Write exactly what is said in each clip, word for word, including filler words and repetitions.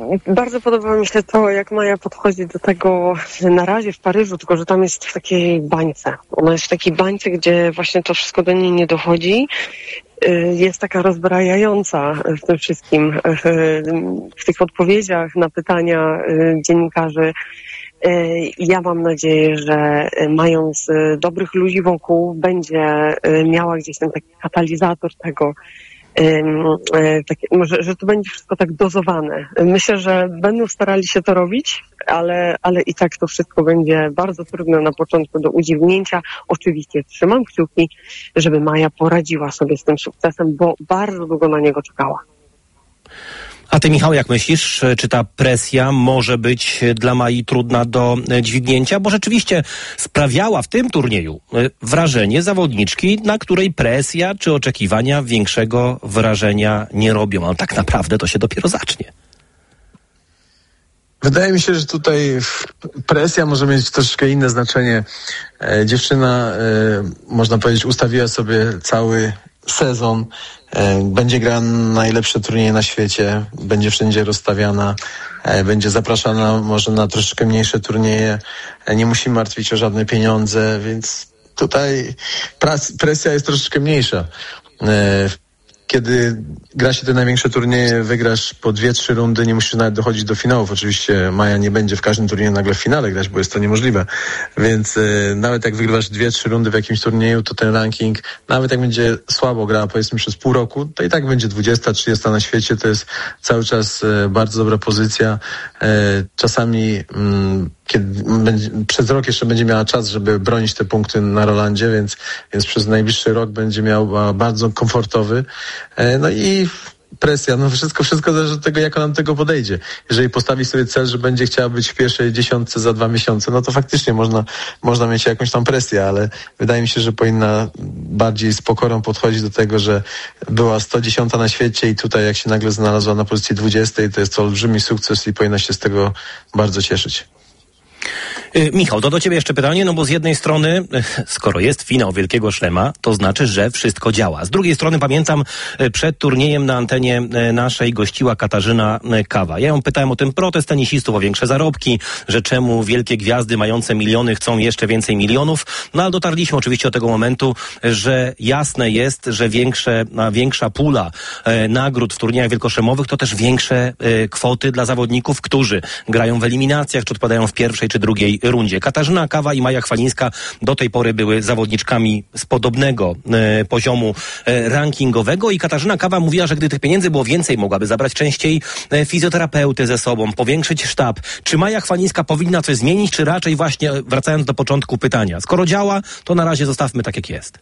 Bardzo podoba mi się to, jak Maja podchodzi do tego na razie w Paryżu, tylko że tam jest w takiej bańce. Ona jest w takiej bańce, gdzie właśnie to wszystko do niej nie dochodzi. Jest taka rozbrajająca w tym wszystkim, w tych odpowiedziach na pytania dziennikarzy. Ja mam nadzieję, że mając dobrych ludzi wokół, będzie miała gdzieś ten taki katalizator tego, Takie, może, że to będzie wszystko tak dozowane. Myślę, że będą starali się to robić, ale, ale i tak to wszystko będzie bardzo trudne na początku do udźwignięcia. Oczywiście trzymam kciuki, żeby Maja poradziła sobie z tym sukcesem, bo bardzo długo na niego czekała. A ty, Michał, jak myślisz, czy ta presja może być dla Mai trudna do dźwignięcia? Bo rzeczywiście sprawiała w tym turnieju wrażenie zawodniczki, na której presja czy oczekiwania większego wrażenia nie robią. Ale tak naprawdę to się dopiero zacznie. Wydaje mi się, że tutaj presja może mieć troszeczkę inne znaczenie. E, dziewczyna, e, można powiedzieć, ustawiła sobie cały sezon, e, będzie grała najlepsze turnieje na świecie, będzie wszędzie rozstawiana, e, będzie zapraszana może na troszeczkę mniejsze turnieje, e, nie musi martwić o żadne pieniądze, więc tutaj pras, presja jest troszeczkę mniejsza. E, Kiedy gra się te największe turnieje, wygrasz po dwie, trzy rundy, nie musisz nawet dochodzić do finałów. Oczywiście Maja nie będzie w każdym turnieju nagle w finale grać, bo jest to niemożliwe. Więc y, nawet jak wygrywasz dwie, trzy rundy w jakimś turnieju, to ten ranking, nawet jak będzie słabo grała, powiedzmy przez pół roku, to i tak będzie dwudziesta, trzydziesta na świecie. To jest cały czas y, bardzo dobra pozycja. Y, czasami y, kiedy będzie, przez rok jeszcze będzie miała czas, żeby bronić te punkty na Rolandzie, więc, więc przez najbliższy rok będzie miała bardzo komfortowy. No i presja, no wszystko, wszystko zależy od tego, jak ona do tego podejdzie. Jeżeli postawi sobie cel, że będzie chciała być w pierwszej dziesiątce za dwa miesiące, no to faktycznie można, można mieć jakąś tam presję, ale wydaje mi się, że powinna bardziej z pokorą podchodzić do tego, że była sto dziesiąta na świecie i tutaj jak się nagle znalazła na pozycji dwudziestej, to jest to olbrzymi sukces i powinna się z tego bardzo cieszyć. Michał, to do ciebie jeszcze pytanie, no bo z jednej strony, skoro jest finał Wielkiego Szlema, to znaczy, że wszystko działa. Z drugiej strony pamiętam, przed turniejem na antenie naszej gościła Katarzyna Kawa. Ja ją pytałem o ten protest tenisistów, o większe zarobki, że czemu wielkie gwiazdy mające miliony chcą jeszcze więcej milionów, no ale dotarliśmy oczywiście do tego momentu, że jasne jest, że większe, większa pula e, nagród w turniejach wielkoszlemowych to też większe e, kwoty dla zawodników, którzy grają w eliminacjach, czy odpadają w pierwszej, czy drugiej rundzie. Katarzyna Kawa i Maja Chwalińska do tej pory były zawodniczkami z podobnego e, poziomu e, rankingowego i Katarzyna Kawa mówiła, że gdy tych pieniędzy było więcej, mogłaby zabrać częściej e, fizjoterapeuty ze sobą, powiększyć sztab. Czy Maja Chwalińska powinna coś zmienić, czy raczej właśnie, wracając do początku pytania, skoro działa, to na razie zostawmy tak, jak jest?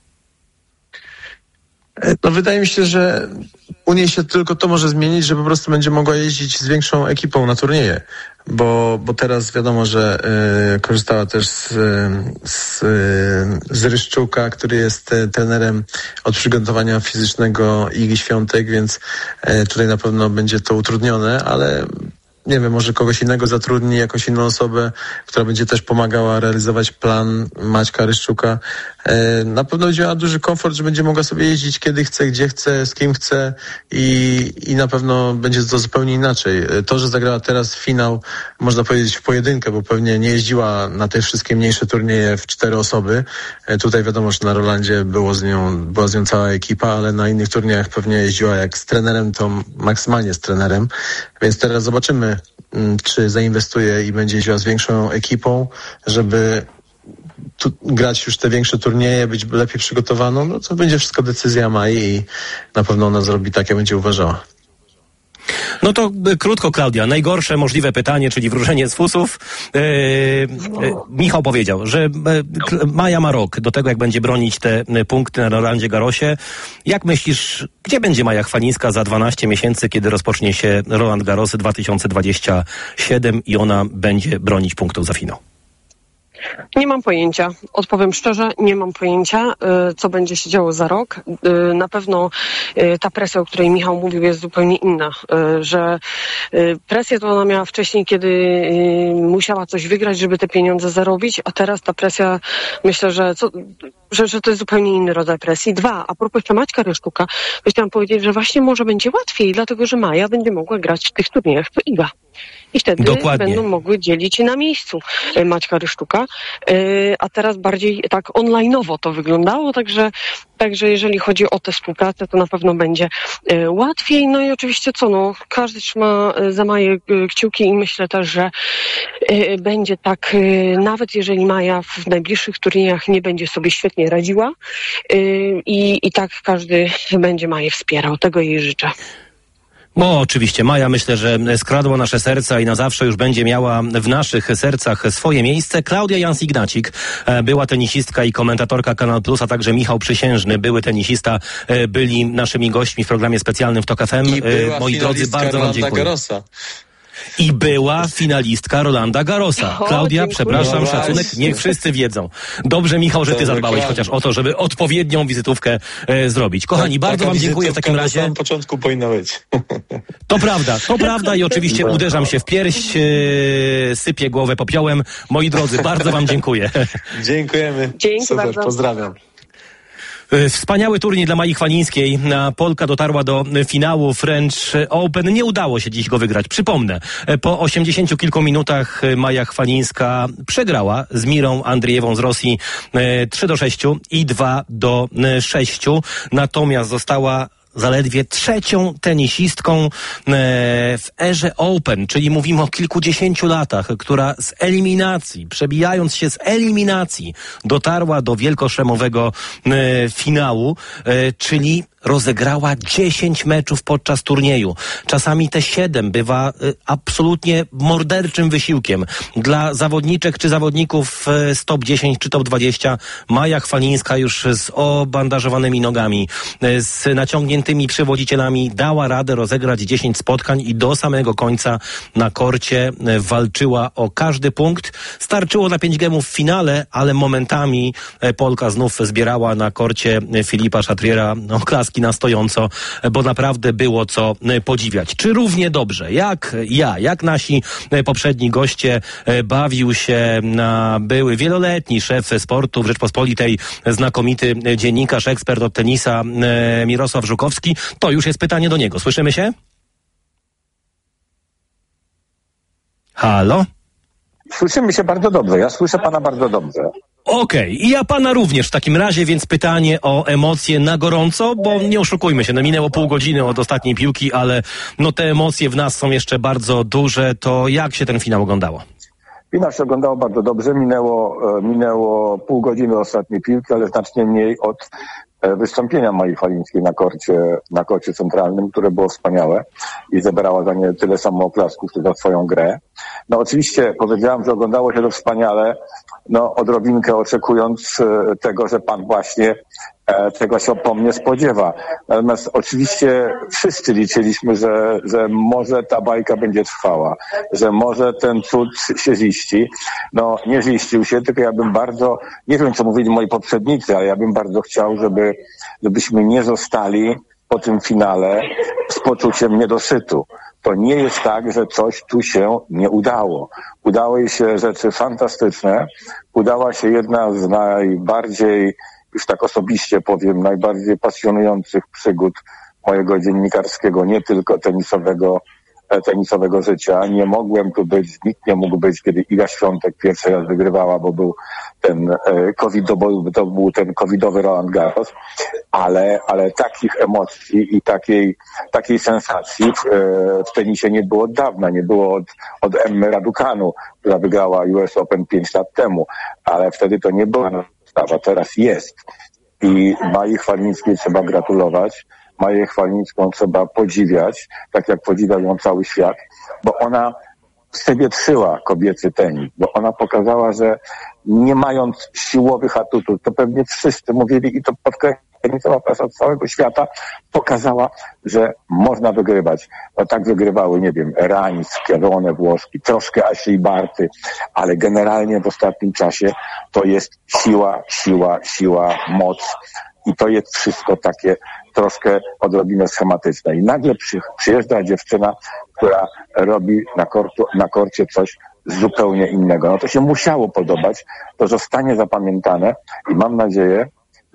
No wydaje mi się, że u niej się tylko to może zmienić, że po prostu będzie mogła jeździć z większą ekipą na turnieje. Bo, bo teraz wiadomo, że y, korzystała też z, z, z Ryszczuka, który jest y, trenerem od przygotowania fizycznego Igi Świątek, więc y, tutaj na pewno będzie to utrudnione, ale nie wiem, może kogoś innego zatrudni, jakąś inną osobę, która będzie też pomagała realizować plan Maćka Ryszczuka. E, na pewno będzie miała duży komfort, że będzie mogła sobie jeździć kiedy chce, gdzie chce, z kim chce i, i na pewno będzie to zupełnie inaczej. To, że zagrała teraz finał, można powiedzieć w pojedynkę, bo pewnie nie jeździła na te wszystkie mniejsze turnieje w cztery osoby. E, tutaj wiadomo, że na Rolandzie było z nią, była z nią cała ekipa, ale na innych turniejach pewnie jeździła jak z trenerem, to maksymalnie z trenerem. Więc teraz zobaczymy, czy zainwestuje i będzie jeździła z większą ekipą, żeby tu grać już te większe turnieje, być lepiej przygotowaną, no to będzie wszystko decyzja Mai i na pewno ona zrobi tak, jak będzie uważała. No to y, krótko, Klaudia, najgorsze możliwe pytanie, czyli wróżenie z fusów. Yy, yy, Michał powiedział, że yy, Maja ma rok do tego, jak będzie bronić te yy, punkty na Rolandzie Garrosie. Jak myślisz, gdzie będzie Maja Chwalińska za dwanaście miesięcy, kiedy rozpocznie się Roland Garros dwa tysiące dwudziesty siódmy i ona będzie bronić punktów za finał? Nie mam pojęcia. Odpowiem szczerze, nie mam pojęcia, co będzie się działo za rok. Na pewno ta presja, o której Michał mówił, jest zupełnie inna. Że presję to ona miała wcześniej, kiedy musiała coś wygrać, żeby te pieniądze zarobić, a teraz ta presja, myślę, że, co, że, że to jest zupełnie inny rodzaj presji. Dwa, a propos jeszcze Maćka Ryszczuka, chciałam powiedzieć, że właśnie może będzie łatwiej, dlatego że Maja będzie mogła grać w tych turniejach, to Iga. I wtedy Dokładnie. będą mogły dzielić na miejscu Maćka Rysztuka. A teraz bardziej tak online'owo to wyglądało, także, także jeżeli chodzi o tę współpracę, to na pewno będzie łatwiej. No i oczywiście co, no, każdy trzyma za Maję kciuki i myślę też, że będzie tak, nawet jeżeli Maja w najbliższych turniejach nie będzie sobie świetnie radziła i, i tak każdy będzie Maję wspierał. Tego jej życzę. No oczywiście, Maja myślę, że skradła nasze serca i na zawsze już będzie miała w naszych sercach swoje miejsce. Klaudia Jans-Ignacik, była tenisistka i komentatorka Kanal Plus, a także Michał Przysiężny, były tenisista, byli naszymi gośćmi w programie specjalnym w Tok F M. I była Moi drodzy, bardzo Rolanda wam dziękuję. Garrosa. I była finalistka Rolanda Garrosa. O, Klaudia, dziękuję. przepraszam, No szacunek, właśnie. niech wszyscy wiedzą. Dobrze, Michał, że ty Dobra, zadbałeś dokładnie. chociaż o to, żeby odpowiednią wizytówkę e, zawodnić. Kochani, Tak, bardzo taka wam dziękuję w wizytówka takim na razie. samym początku powinna być. To prawda, to prawda i oczywiście Dobra. uderzam się w pierś, e, sypię głowę popiołem. Moi drodzy, bardzo wam dziękuję. Dziękujemy. Dzięki Super, bardzo. pozdrawiam. Wspaniały turniej dla Mai Chwalińskiej. Polka dotarła do finału French Open. Nie udało się dziś go wygrać. Przypomnę, po osiemdziesięciu kilku minutach Maja Chwalińska przegrała z Mirą Andrijewą z Rosji trzy do sześciu i dwa do sześciu. Natomiast została zaledwie trzecią tenisistką w erze Open, czyli mówimy o kilkudziesięciu latach, która z eliminacji, przebijając się z eliminacji, dotarła do wielkoszlemowego finału, czyli rozegrała dziesięć meczów podczas turnieju. Czasami te siedem bywa y, absolutnie morderczym wysiłkiem. Dla zawodniczek czy zawodników y, z top dziesięć czy top dwadzieścia Maja Chwalińska już z obandażowanymi nogami, y, z naciągniętymi przywodzicielami dała radę rozegrać dziesięć spotkań i do samego końca na korcie y, walczyła o każdy punkt. Starczyło na pięć gemów w finale, ale momentami y, Polka znów zbierała na korcie y, Filipa Chatriera no, klaski na stojąco, bo naprawdę było co podziwiać. Czy równie dobrze, jak ja, jak nasi poprzedni goście, bawił się na były wieloletni szef sportu w Rzeczpospolitej, znakomity dziennikarz, ekspert od tenisa Mirosław Żukowski? To już jest pytanie do niego. Słyszymy się? Halo? Słyszymy się bardzo dobrze. Ja słyszę pana bardzo dobrze. Okej, okay. I ja pana również w takim razie, więc pytanie o emocje na gorąco, bo nie oszukujmy się, no minęło pół godziny od ostatniej piłki, ale no te emocje w nas są jeszcze bardzo duże. To jak się ten finał oglądało? Finał się oglądało bardzo dobrze. Minęło, minęło pół godziny ostatniej piłki, ale znacznie mniej od wystąpienia Mai Chwalińskiej na korcie, na korcie centralnym, które było wspaniałe i zebrała za nie tyle samo oklasków, co za swoją grę. No oczywiście powiedziałem, że oglądało się to wspaniale, no odrobinkę oczekując tego, że pan właśnie tego się po mnie spodziewa. Natomiast oczywiście wszyscy liczyliśmy, że, że może ta bajka będzie trwała, że może ten cud się ziści. No nie ziścił się, tylko ja bym bardzo, nie wiem co mówili moi poprzednicy, ale ja bym bardzo chciał, żeby, żebyśmy nie zostali po tym finale z poczuciem niedosytu. To nie jest tak, że coś tu się nie udało. Udały się rzeczy fantastyczne. Udała się jedna z najbardziej, już tak osobiście powiem, najbardziej pasjonujących przygód mojego dziennikarskiego, nie tylko tenisowego, tenisowego życia. Nie mogłem tu być, nikt nie mógł być, kiedy Iga Świątek pierwszy raz wygrywała, bo był ten COVID, to był ten covidowy Roland Garros, ale, ale takich emocji i takiej, takiej sensacji w, w tenisie nie było od dawna, nie było od, od Emmy Raducanu, która wygrała U S Open pięć lat temu, ale wtedy to nie była sprawa, teraz jest. I Mai Chwalińskiej trzeba gratulować. Maję Chwalińską trzeba podziwiać, tak jak podziwiał ją cały świat, bo ona w sobie trzyła kobiecy tenis, bo ona pokazała, że nie mając siłowych atutów, to pewnie wszyscy mówili i to podkreślała tenisowa prasa od całego świata, pokazała, że można wygrywać. No tak wygrywały, nie wiem, Rańc, Chiavone Włoszki, troszkę Ashley Barty, ale generalnie w ostatnim czasie to jest siła, siła, siła, moc i to jest wszystko takie troszkę odrobinę schematyczne. I nagle przy, przyjeżdża dziewczyna, która robi na, kortu, na korcie coś zupełnie innego. No to się musiało podobać, to zostanie zapamiętane i mam nadzieję,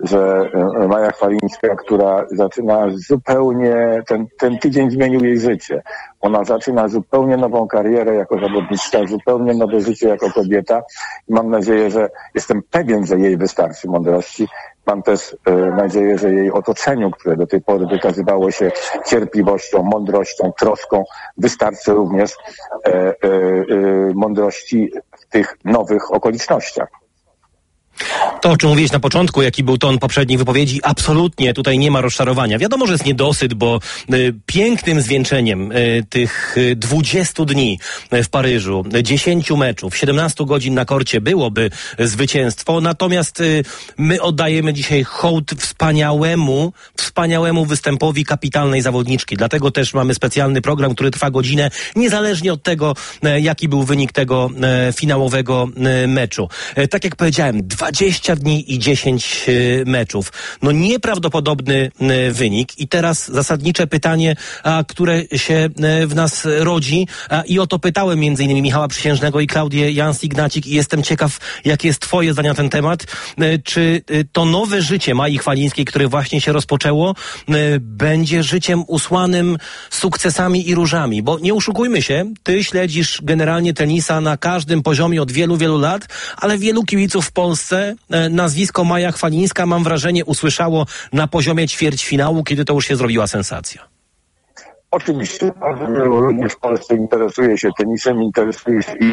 że Maja Chwalińska, która zaczyna zupełnie, ten, ten tydzień zmienił jej życie. Ona zaczyna zupełnie nową karierę jako zawodniczka, zupełnie nowe życie jako kobieta i mam nadzieję, że jestem pewien, że jej wystarczy mądrości. Mam też e, nadzieję, że jej otoczeniu, które do tej pory wykazywało się cierpliwością, mądrością, troską, wystarczy również e, e, e, mądrości w tych nowych okolicznościach. To, o czym mówiłeś na początku, jaki był ton poprzedniej wypowiedzi, absolutnie tutaj nie ma rozczarowania. Wiadomo, że jest niedosyt, bo y, pięknym zwieńczeniem y, tych y, dwudziestu dni w Paryżu, dziesięciu meczów, siedemnastu godzin na korcie byłoby zwycięstwo. Natomiast y, my oddajemy dzisiaj hołd wspaniałemu, wspaniałemu występowi kapitalnej zawodniczki. Dlatego też mamy specjalny program, który trwa godzinę, niezależnie od tego, y, jaki był wynik tego y, finałowego y, meczu. Y, tak jak powiedziałem, dwadzieścia dni i dziesięć y, meczów. No nieprawdopodobny y, wynik. I teraz zasadnicze pytanie, a, które się y, w nas rodzi. A, I o to pytałem między innymi Michała Przysiężnego i Klaudię Jans-Ignacik i jestem ciekaw, jakie jest twoje zdanie na ten temat. Y, czy y, to nowe życie Mai Chwalińskiej, które właśnie się rozpoczęło, y, będzie życiem usłanym sukcesami i różami? Bo nie oszukujmy się, ty śledzisz generalnie tenisa na każdym poziomie od wielu, wielu lat, ale wielu kibiców w Polsce nazwisko Maja Chwalińska, mam wrażenie, usłyszało na poziomie ćwierćfinału, kiedy to już się zrobiła sensacja. Oczywiście, bardzo wielu ludzi w Polsce interesuje się tenisem, interesuje się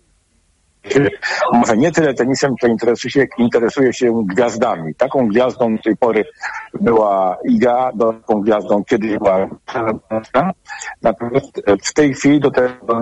może nie tyle tenisem, to interesuje się, interesuje się gwiazdami. Taką gwiazdą do tej pory była Iga, taką gwiazdą kiedyś była Przewodnicząca. Natomiast w tej chwili do tego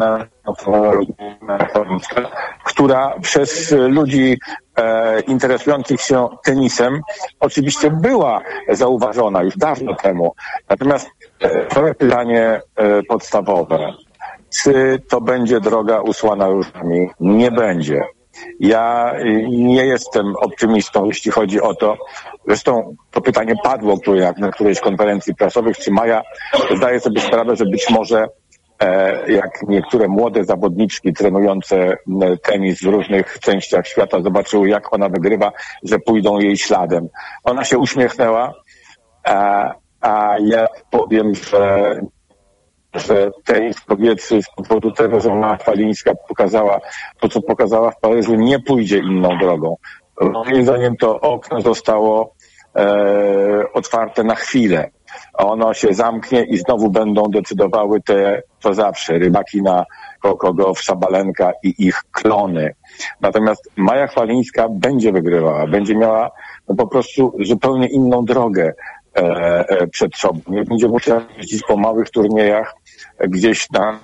która przez ludzi e, interesujących się tenisem oczywiście była zauważona już dawno temu. Natomiast e, to pytanie e, podstawowe. Czy to będzie droga usłana różami? Nie będzie. Ja nie jestem optymistą, jeśli chodzi o to. Zresztą to pytanie padło na którejś konferencji prasowych, czy Maja zdaje sobie sprawę, że być może e, jak niektóre młode zawodniczki trenujące tenis w różnych częściach świata zobaczyły, jak ona wygrywa, że pójdą jej śladem. Ona się uśmiechnęła, a, a ja powiem, że że tenis kobiecy z powodu tego, że Maja Chwalińska pokazała to, co pokazała w Paryżu, nie pójdzie inną drogą. Moim zdaniem to okno zostało e, otwarte na chwilę. Ono się zamknie i znowu będą decydowały te, to zawsze, Rybakina, Kokogow, Sabalenka i ich klony. Natomiast Maja Chwalińska będzie wygrywała, będzie miała no, po prostu zupełnie inną drogę e, e, przed sobą. Nie będzie musiała jeździć po małych turniejach gdzieś na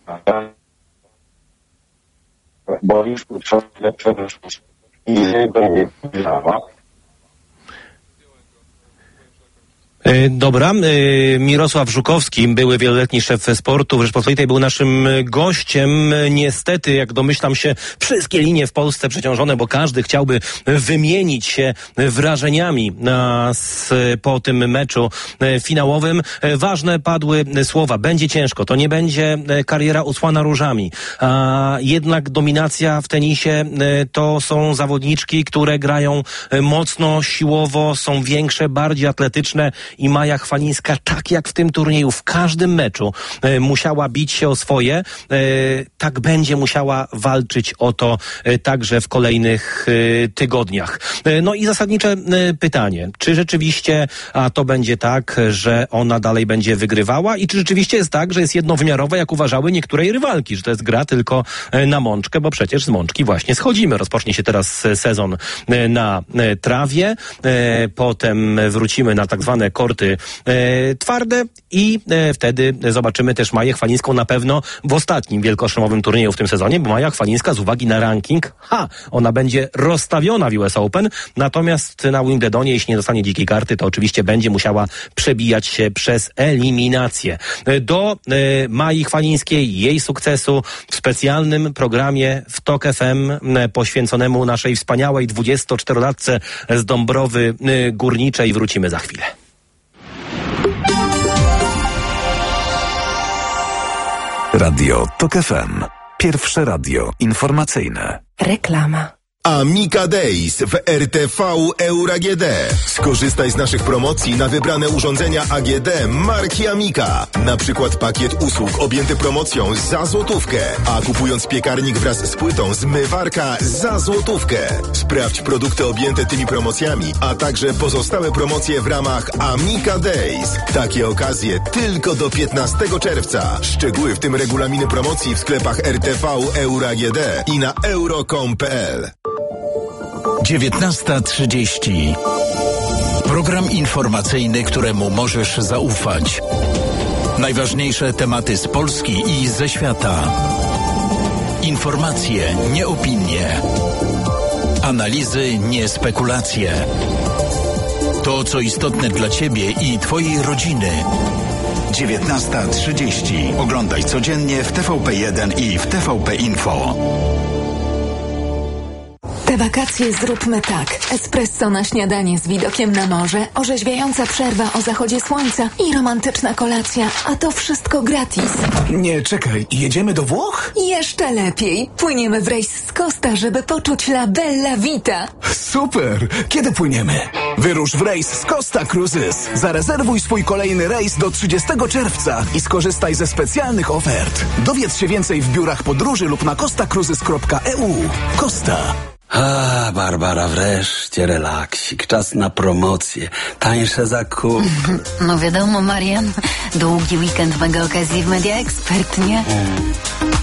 boisku przede wszystkim i będzie wygrała. Dobra, Mirosław Żukowski, były wieloletni szef sportu w Rzeczpospolitej, był naszym gościem. Niestety, jak domyślam się, wszystkie linie w Polsce przeciążone, bo każdy chciałby wymienić się wrażeniami po tym meczu finałowym. Ważne padły słowa. Będzie ciężko, to nie będzie kariera usłana różami. A jednak dominacja w tenisie to są zawodniczki, które grają mocno, siłowo, są większe, bardziej atletyczne. I Maja Chwalińska, tak jak w tym turnieju, w każdym meczu e, musiała bić się o swoje, e, tak będzie musiała walczyć o to e, także w kolejnych e, tygodniach. E, no i zasadnicze e, pytanie, czy rzeczywiście a to będzie tak, że ona dalej będzie wygrywała i czy rzeczywiście jest tak, że jest jednowymiarowa, jak uważały niektóre rywalki, że to jest gra tylko e, na mączkę, bo przecież z mączki właśnie schodzimy. Rozpocznie się teraz sezon e, na e, trawie, e, potem wrócimy na tak zwane korty e, twarde i e, wtedy zobaczymy też Maję Chwalińską na pewno w ostatnim wielkoszlemowym turnieju w tym sezonie, bo Maja Chwalińska z uwagi na ranking, ha, ona będzie rozstawiona w U S Open, natomiast na Wimbledonie, jeśli nie dostanie dzikiej karty, to oczywiście będzie musiała przebijać się przez eliminację. Do e, Mai Chwalińskiej, jej sukcesu w specjalnym programie w Tok F M e, poświęconemu naszej wspaniałej dwudziestoczterolatce z Dąbrowy e, Górniczej wrócimy za chwilę. Radio Tok F M. Pierwsze radio informacyjne. Reklama. Amica Days w R T V Euro A G D. Skorzystaj z naszych promocji na wybrane urządzenia A G D marki Amica. Na przykład pakiet usług objęty promocją za złotówkę, a kupując piekarnik wraz z płytą zmywarka za złotówkę. Sprawdź produkty objęte tymi promocjami, a także pozostałe promocje w ramach Amica Days. Takie okazje tylko do piętnastego czerwca. Szczegóły w tym regulaminy promocji w sklepach R T V Euro A G D i na euro kropka com kropka p l. dziewiętnasta trzydzieści. Program informacyjny, któremu możesz zaufać. Najważniejsze tematy z Polski i ze świata. Informacje, nie opinie. Analizy, nie spekulacje. To, co istotne dla Ciebie i Twojej rodziny. dziewiętnasta trzydzieści. Oglądaj codziennie w T V P jeden i w T V P Info. Te wakacje zróbmy tak. Espresso na śniadanie z widokiem na morze, orzeźwiająca przerwa o zachodzie słońca i romantyczna kolacja, a to wszystko gratis. Nie, czekaj, jedziemy do Włoch? Jeszcze lepiej. Płyniemy w rejs z Costa, żeby poczuć la bella vita. Super! Kiedy płyniemy? Wyrusz w rejs z Costa Cruises. Zarezerwuj swój kolejny rejs do trzydziestego czerwca i skorzystaj ze specjalnych ofert. Dowiedz się więcej w biurach podróży lub na costa cruises kropka e u. Costa. A, Barbara, wreszcie relaksik. Czas na promocję. Tańsze zakupy. No wiadomo, Marian. Długi weekend mega okazji w Media Expert, nie? Mm.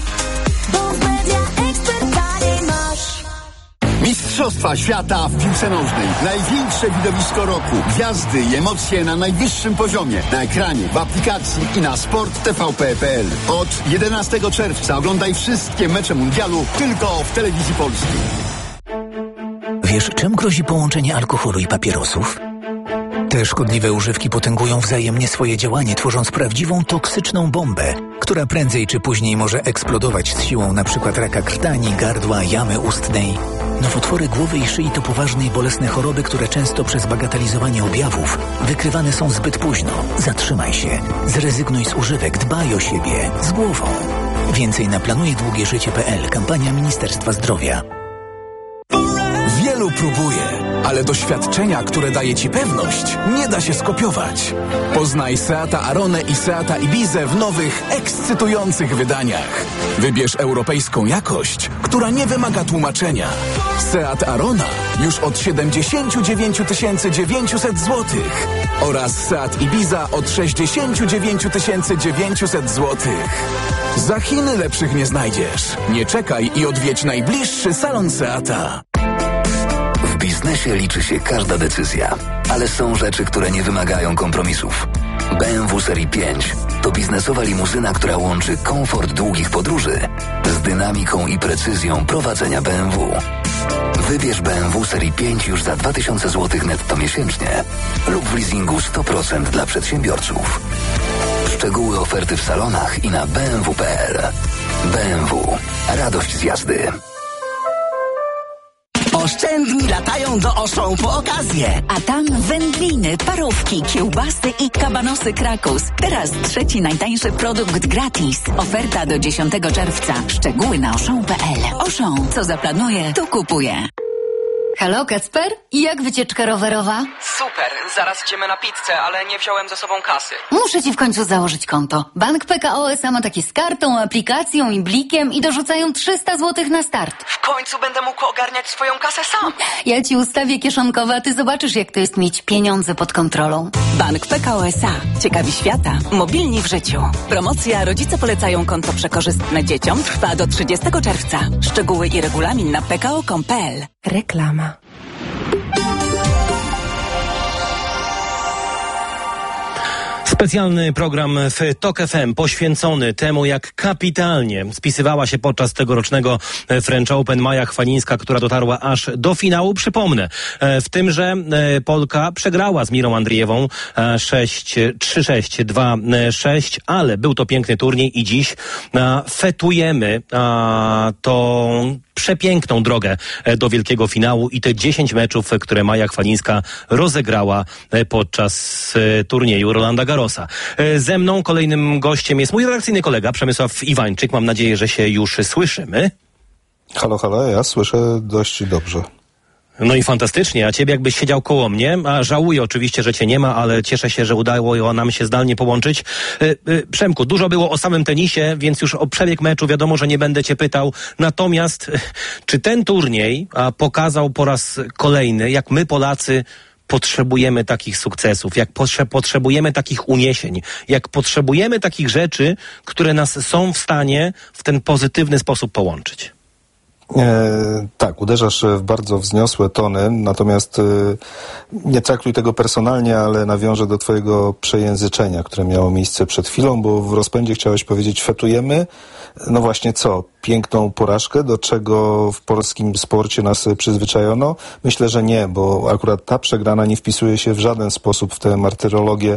Mistrzostwa świata w piłce nożnej. Największe widowisko roku. Gwiazdy i emocje na najwyższym poziomie. Na ekranie, w aplikacji i na sport t v p kropka p l. Od jedenastego czerwca oglądaj wszystkie mecze mundialu tylko w telewizji polskiej. Wiesz, czym grozi połączenie alkoholu i papierosów? Te szkodliwe używki potęgują wzajemnie swoje działanie, tworząc prawdziwą toksyczną bombę, która prędzej czy później może eksplodować z siłą np. raka krtani, gardła, jamy ustnej. Nowotwory głowy i szyi to poważne i bolesne choroby, które często przez bagatelizowanie objawów wykrywane są zbyt późno. Zatrzymaj się, zrezygnuj z używek, dbaj o siebie, z głową. Więcej na planuje długie życie kropka p l. Kampania Ministerstwa Zdrowia. Wielu próbuje, ale doświadczenia, które daje Ci pewność, nie da się skopiować. Poznaj Seata Aronę i Seata Ibizę w nowych, ekscytujących wydaniach. Wybierz europejską jakość, która nie wymaga tłumaczenia. Seat Arona już od siedemdziesiąt dziewięć tysięcy dziewięćset złotych oraz Seat Ibiza od sześćdziesiąt dziewięć tysięcy dziewięćset złotych. Za Chiny lepszych nie znajdziesz. Nie czekaj i odwiedź najbliższy salon Seata. W biznesie liczy się każda decyzja, ale są rzeczy, które nie wymagają kompromisów. B M W Serii pięć to biznesowa limuzyna, która łączy komfort długich podróży z dynamiką i precyzją prowadzenia B M W. Wybierz B M W Serii pięć już za dwa tysiące złotych netto miesięcznie lub w leasingu sto procent dla przedsiębiorców. Szczegóły oferty w salonach i na b m w kropka p l. B M W. Radość z jazdy. Oszczędni latają do Auchan po okazję. A tam wędliny, parówki, kiełbasy i kabanosy Krakus. Teraz trzeci najtańszy produkt gratis. Oferta do dziesiątego czerwca. Szczegóły na auchan kropka p l. Auchan, co zaplanuje, to kupuje. Halo, Kacper? I jak wycieczka rowerowa? Super, zaraz idziemy na pizzę, ale nie wziąłem ze sobą kasy. Muszę ci w końcu założyć konto. Bank P K O S A ma takie z kartą, aplikacją i blikiem i dorzucają trzysta złotych na start. W końcu będę mógł ogarniać swoją kasę sam. Ja ci ustawię kieszonkowe, a ty zobaczysz, jak to jest mieć pieniądze pod kontrolą. Bank P K O S A. Ciekawi świata. Mobilni w życiu. Promocja Rodzice polecają konto przekorzystne dzieciom trwa do trzydziestego czerwca. Szczegóły i regulamin na p k o kropka com kropka p l. Reklama. Specjalny program w Tok F M poświęcony temu, jak kapitalnie spisywała się podczas tegorocznego French Open Maja Chwalińska, która dotarła aż do finału. Przypomnę, w tym, że Polka przegrała z Mirą Andrijewą sześć trzy sześć dwa sześć, ale był to piękny turniej i dziś fetujemy tą przepiękną drogę do wielkiego finału i te dziesięć meczów, które Maja Chwalińska rozegrała podczas turnieju Rolanda Garrosa. Ze mną kolejnym gościem jest mój redakcyjny kolega Przemysław Iwańczyk. Mam nadzieję, że się już słyszymy. Halo, halo, ja słyszę dość dobrze. No i fantastycznie, a ciebie jakbyś siedział koło mnie, a żałuję oczywiście, że cię nie ma, ale cieszę się, że udało nam się zdalnie połączyć. Yy, yy, Przemku, dużo było o samym tenisie, więc już o przebieg meczu wiadomo, że nie będę cię pytał. Natomiast yy, czy ten turniej a, pokazał po raz kolejny, jak my Polacy potrzebujemy takich sukcesów, jak potrze- potrzebujemy takich uniesień, jak potrzebujemy takich rzeczy, które nas są w stanie w ten pozytywny sposób połączyć? E, tak, uderzasz w bardzo wzniosłe tony, natomiast e, nie traktuj tego personalnie, ale nawiążę do twojego przejęzyczenia, które miało miejsce przed chwilą, bo w rozpędzie chciałeś powiedzieć fetujemy. No właśnie co? Piękną porażkę, do czego w polskim sporcie nas przyzwyczajono? Myślę, że nie, bo akurat ta przegrana nie wpisuje się w żaden sposób w tę martyrologię,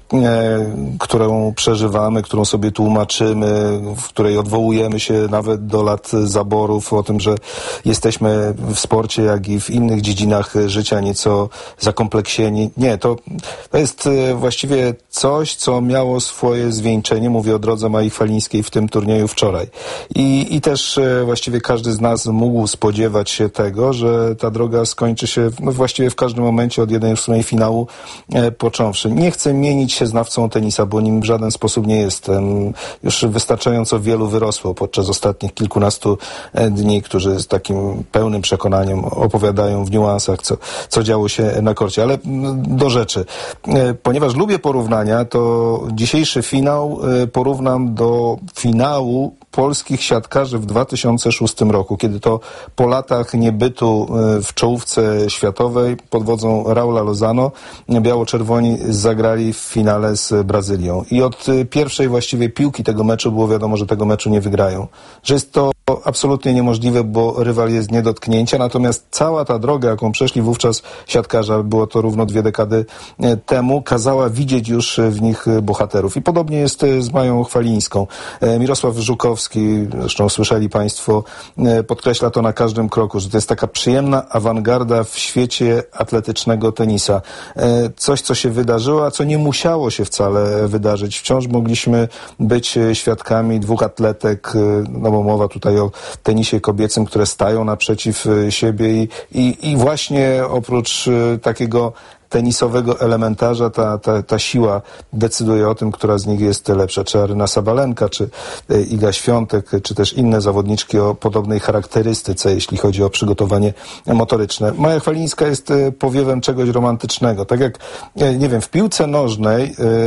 e, którą przeżywamy, którą sobie tłumaczymy, w której odwołujemy się nawet do lat zaborów, o tym, że jesteśmy w sporcie, jak i w innych dziedzinach życia nieco zakompleksieni. Nie, to, to jest właściwie coś, co miało swoje zwieńczenie, mówię o drodze Mai Chwalińskiej w tym turnieju wczoraj. I, i też właściwie każdy z nas mógł spodziewać się tego, że ta droga skończy się no, właściwie w każdym momencie od jednej strony finału e, począwszy. Nie chcę mienić się znawcą tenisa, bo nim w żaden sposób nie jestem. Już wystarczająco wielu wyrosło podczas ostatnich kilkunastu e, dni, którzy z takim pełnym przekonaniem opowiadają w niuansach, co, co działo się na korcie. Ale do rzeczy. E, ponieważ lubię porównania, to dzisiejszy finał e, porównam do finału polskich siatkarzy w dwa tysiące szóstym roku, kiedy to po latach niebytu w czołówce światowej pod wodzą Raula Lozano biało-czerwoni zagrali w finale z Brazylią. I od pierwszej właściwie piłki tego meczu było wiadomo, że tego meczu nie wygrają. Że jest to absolutnie niemożliwe, bo rywal jest nie do dotknięcia, natomiast cała ta droga, jaką przeszli wówczas siatkarze, było to równo dwie dekady temu, kazała widzieć już w nich bohaterów. I podobnie jest z Mają Chwalińską. Mirosław Żukowski, zresztą słyszeli Państwo, podkreśla to na każdym kroku, że to jest taka przyjemna awangarda w świecie atletycznego tenisa. Coś, co się wydarzyło, a co nie musiało się wcale wydarzyć. Wciąż mogliśmy być świadkami dwóch atletek, no bo mowa tutaj o tenisie kobiecym, które stają naprzeciw siebie i, i, i właśnie oprócz takiego tenisowego elementarza, ta, ta, ta siła decyduje o tym, która z nich jest lepsza. Czy Aryna Sabalenka, czy Iga Świątek, czy też inne zawodniczki o podobnej charakterystyce, jeśli chodzi o przygotowanie motoryczne. Maja Chwalińska jest powiewem czegoś romantycznego. Tak jak, nie wiem, w piłce nożnej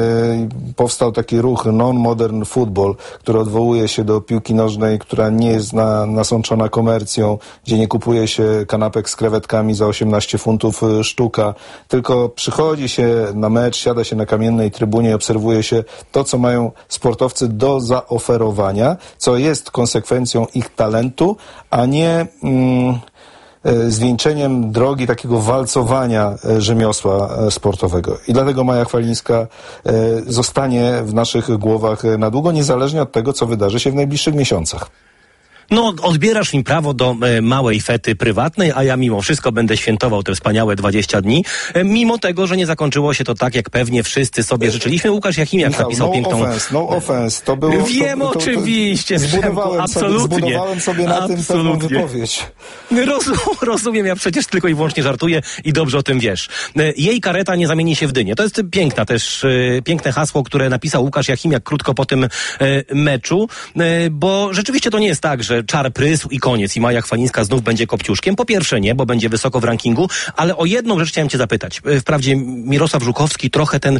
yy, powstał taki ruch non-modern football, który odwołuje się do piłki nożnej, która nie jest na, nasączona komercją, gdzie nie kupuje się kanapek z krewetkami za osiemnaście funtów sztuka, tylko przychodzi się na mecz, siada się na kamiennej trybunie i obserwuje się to, co mają sportowcy do zaoferowania, co jest konsekwencją ich talentu, a nie mm, zwieńczeniem drogi takiego walcowania rzemiosła sportowego. I dlatego Maja Chwalińska zostanie w naszych głowach na długo, niezależnie od tego, co wydarzy się w najbliższych miesiącach. No, odbierasz mi prawo do e, małej fety prywatnej, a ja mimo wszystko będę świętował te wspaniałe dwadzieścia dni, e, mimo tego, że nie zakończyło się to tak, jak pewnie wszyscy sobie życzyliśmy. Łukasz Jachimiak Michał, napisał no piękną... Offense, no offense, to było... Wiem to, to, to, oczywiście, zbudowałem, absolutnie. sobie, zbudowałem sobie na absolutnie. tym pewną wypowiedź. Rozum, rozumiem, ja przecież tylko i wyłącznie żartuję i dobrze o tym wiesz. E, jej kareta nie zamieni się w dynię. To jest piękna też, e, piękne hasło, które napisał Łukasz Jachimiak krótko po tym e, meczu, e, bo rzeczywiście to nie jest tak, że czar prysł i koniec i Maja Chwalińska znów będzie kopciuszkiem. Po pierwsze nie, bo będzie wysoko w rankingu, ale o jedną rzecz chciałem cię zapytać. Wprawdzie Mirosław Żukowski trochę ten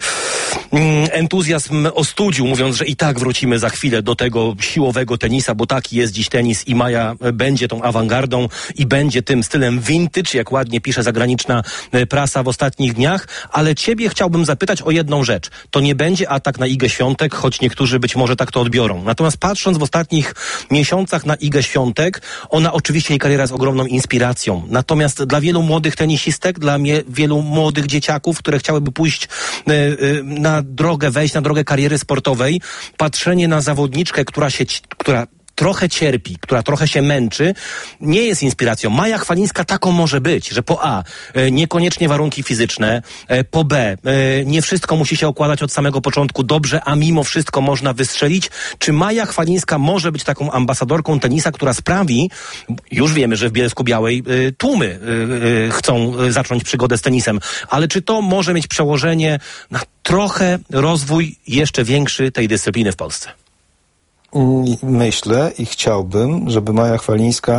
mm, entuzjazm ostudził, mówiąc, że i tak wrócimy za chwilę do tego siłowego tenisa, bo taki jest dziś tenis i Maja będzie tą awangardą i będzie tym stylem vintage, jak ładnie pisze zagraniczna prasa w ostatnich dniach, ale ciebie chciałbym zapytać o jedną rzecz. To nie będzie atak na Igę Świątek, choć niektórzy być może tak to odbiorą. Natomiast patrząc w ostatnich miesiącach na Igę Świątek, ona oczywiście, jej kariera jest ogromną inspiracją. Natomiast dla wielu młodych tenisistek, dla mie- wielu młodych dzieciaków, które chciałyby pójść y, y, na drogę, wejść na drogę kariery sportowej, patrzenie na zawodniczkę, która się, która trochę cierpi, która trochę się męczy, nie jest inspiracją. Maja Chwalińska taką może być, że po A, niekoniecznie warunki fizyczne, po B, nie wszystko musi się układać od samego początku dobrze, a mimo wszystko można wystrzelić. Czy Maja Chwalińska może być taką ambasadorką tenisa, która sprawi, już wiemy, że w Bielsku-Białej tłumy chcą zacząć przygodę z tenisem, ale czy to może mieć przełożenie na trochę rozwój jeszcze większy tej dyscypliny w Polsce? Myślę i chciałbym, żeby Maja Chwalińska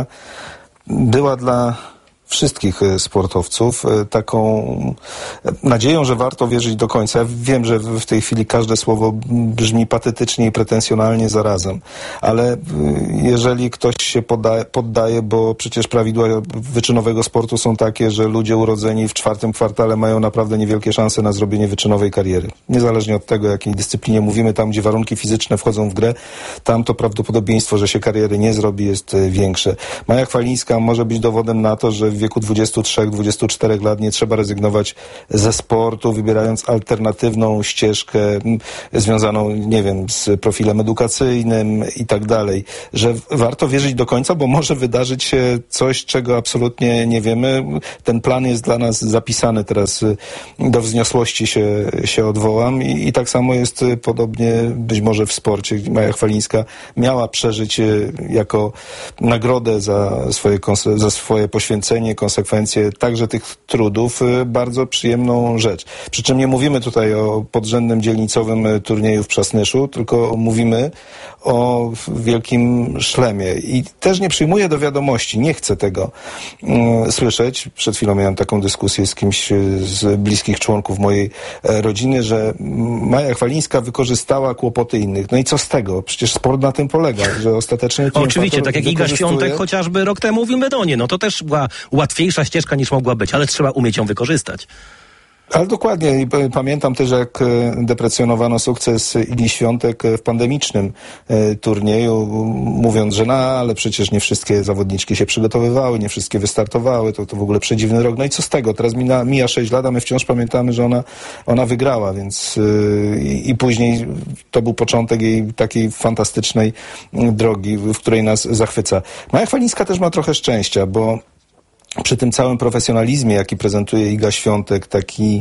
była dla wszystkich sportowców taką nadzieją, że warto wierzyć do końca. Ja wiem, że w tej chwili każde słowo brzmi patetycznie i pretensjonalnie zarazem, ale jeżeli ktoś się poddaje, poddaje, bo przecież prawidła wyczynowego sportu są takie, że ludzie urodzeni w czwartym kwartale mają naprawdę niewielkie szanse na zrobienie wyczynowej kariery. Niezależnie od tego, jakiej dyscyplinie mówimy, tam gdzie warunki fizyczne wchodzą w grę, tam to prawdopodobieństwo, że się kariery nie zrobi, jest większe. Maja Chwalińska może być dowodem na to, że w wieku dwudziestu trzech dwudziestu czterech lat nie trzeba rezygnować ze sportu, wybierając alternatywną ścieżkę związaną, nie wiem, z profilem edukacyjnym i tak dalej. Że warto wierzyć do końca, bo może wydarzyć się coś, czego absolutnie nie wiemy. Ten plan jest dla nas zapisany teraz, do wzniosłości się, się odwołam i, i tak samo jest podobnie być może w sporcie, gdzie Maja Chwalińska miała przeżyć jako nagrodę za swoje, za swoje poświęcenie, konsekwencje także tych trudów, bardzo przyjemną rzecz. Przy czym nie mówimy tutaj o podrzędnym dzielnicowym turnieju w Przasnyszu, tylko mówimy o wielkim szlemie. I też nie przyjmuję do wiadomości, nie chcę tego um, słyszeć. Przed chwilą miałem taką dyskusję z kimś z bliskich członków mojej e, rodziny, że Maja Chwalińska wykorzystała kłopoty innych. No i co z tego? Przecież sport na tym polega, że ostatecznie... Oczywiście, tak jak Iga Świątek chociażby rok temu w Wimbledonie. No to też była łatwiejsza ścieżka niż mogła być, ale trzeba umieć ją wykorzystać. Ale dokładnie. Pamiętam też, jak deprecjonowano sukces Igi Świątek w pandemicznym turnieju, mówiąc, że no, ale przecież nie wszystkie zawodniczki się przygotowywały, nie wszystkie wystartowały, to, to w ogóle przedziwny rok. No i co z tego? Teraz mija, mija sześć lat, a my wciąż pamiętamy, że ona, ona wygrała, więc yy, i później to był początek jej takiej fantastycznej drogi, w której nas zachwyca. Maja Chwalińska też ma trochę szczęścia, bo przy tym całym profesjonalizmie, jaki prezentuje Iga Świątek, taki,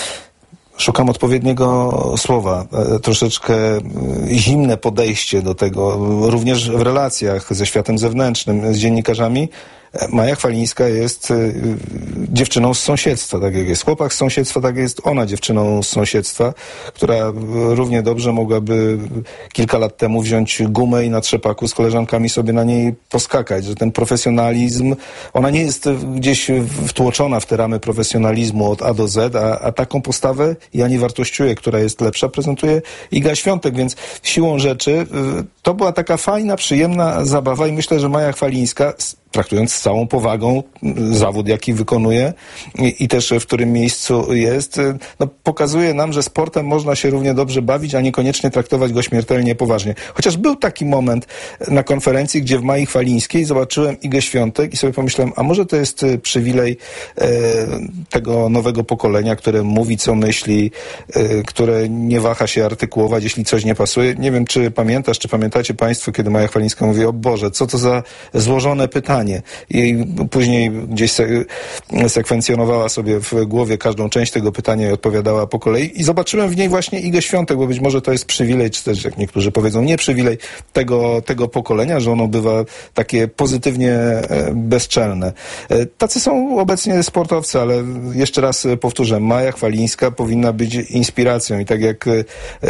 szukam odpowiedniego słowa, troszeczkę zimne podejście do tego, również w relacjach ze światem zewnętrznym, z dziennikarzami, Maja Chwalińska jest dziewczyną z sąsiedztwa, tak jak jest chłopak z sąsiedztwa, tak jest ona dziewczyną z sąsiedztwa, która równie dobrze mogłaby kilka lat temu wziąć gumę i na trzepaku z koleżankami sobie na niej poskakać, że ten profesjonalizm, ona nie jest gdzieś wtłoczona w te ramy profesjonalizmu od A do Z, a, a taką postawę ja nie wartościuję, która jest lepsza, prezentuje Iga Świątek, więc siłą rzeczy to była taka fajna, przyjemna zabawa i myślę, że Maja Chwalińska, traktując z całą powagą zawód, jaki wykonuje i, i też w którym miejscu jest, no, pokazuje nam, że sportem można się równie dobrze bawić, a niekoniecznie traktować go śmiertelnie poważnie. Chociaż był taki moment na konferencji, gdzie w Mai Chwalińskiej zobaczyłem Igę Świątek i sobie pomyślałem, a może to jest przywilej e, tego nowego pokolenia, które mówi, co myśli, e, które nie waha się artykułować, jeśli coś nie pasuje. Nie wiem, czy pamiętasz, czy pamiętacie Państwo, kiedy Maja Chwalińska mówi, o Boże, co to za złożone pytanie. I później gdzieś se- sekwencjonowała sobie w głowie każdą część tego pytania i odpowiadała po kolei. I zobaczyłem w niej właśnie Igę Świątek, bo być może to jest przywilej, czy też jak niektórzy powiedzą, nie przywilej tego, tego pokolenia, że ono bywa takie pozytywnie e, bezczelne. E, tacy są obecnie sportowcy, ale jeszcze raz powtórzę, Maja Chwalińska powinna być inspiracją i tak jak, e,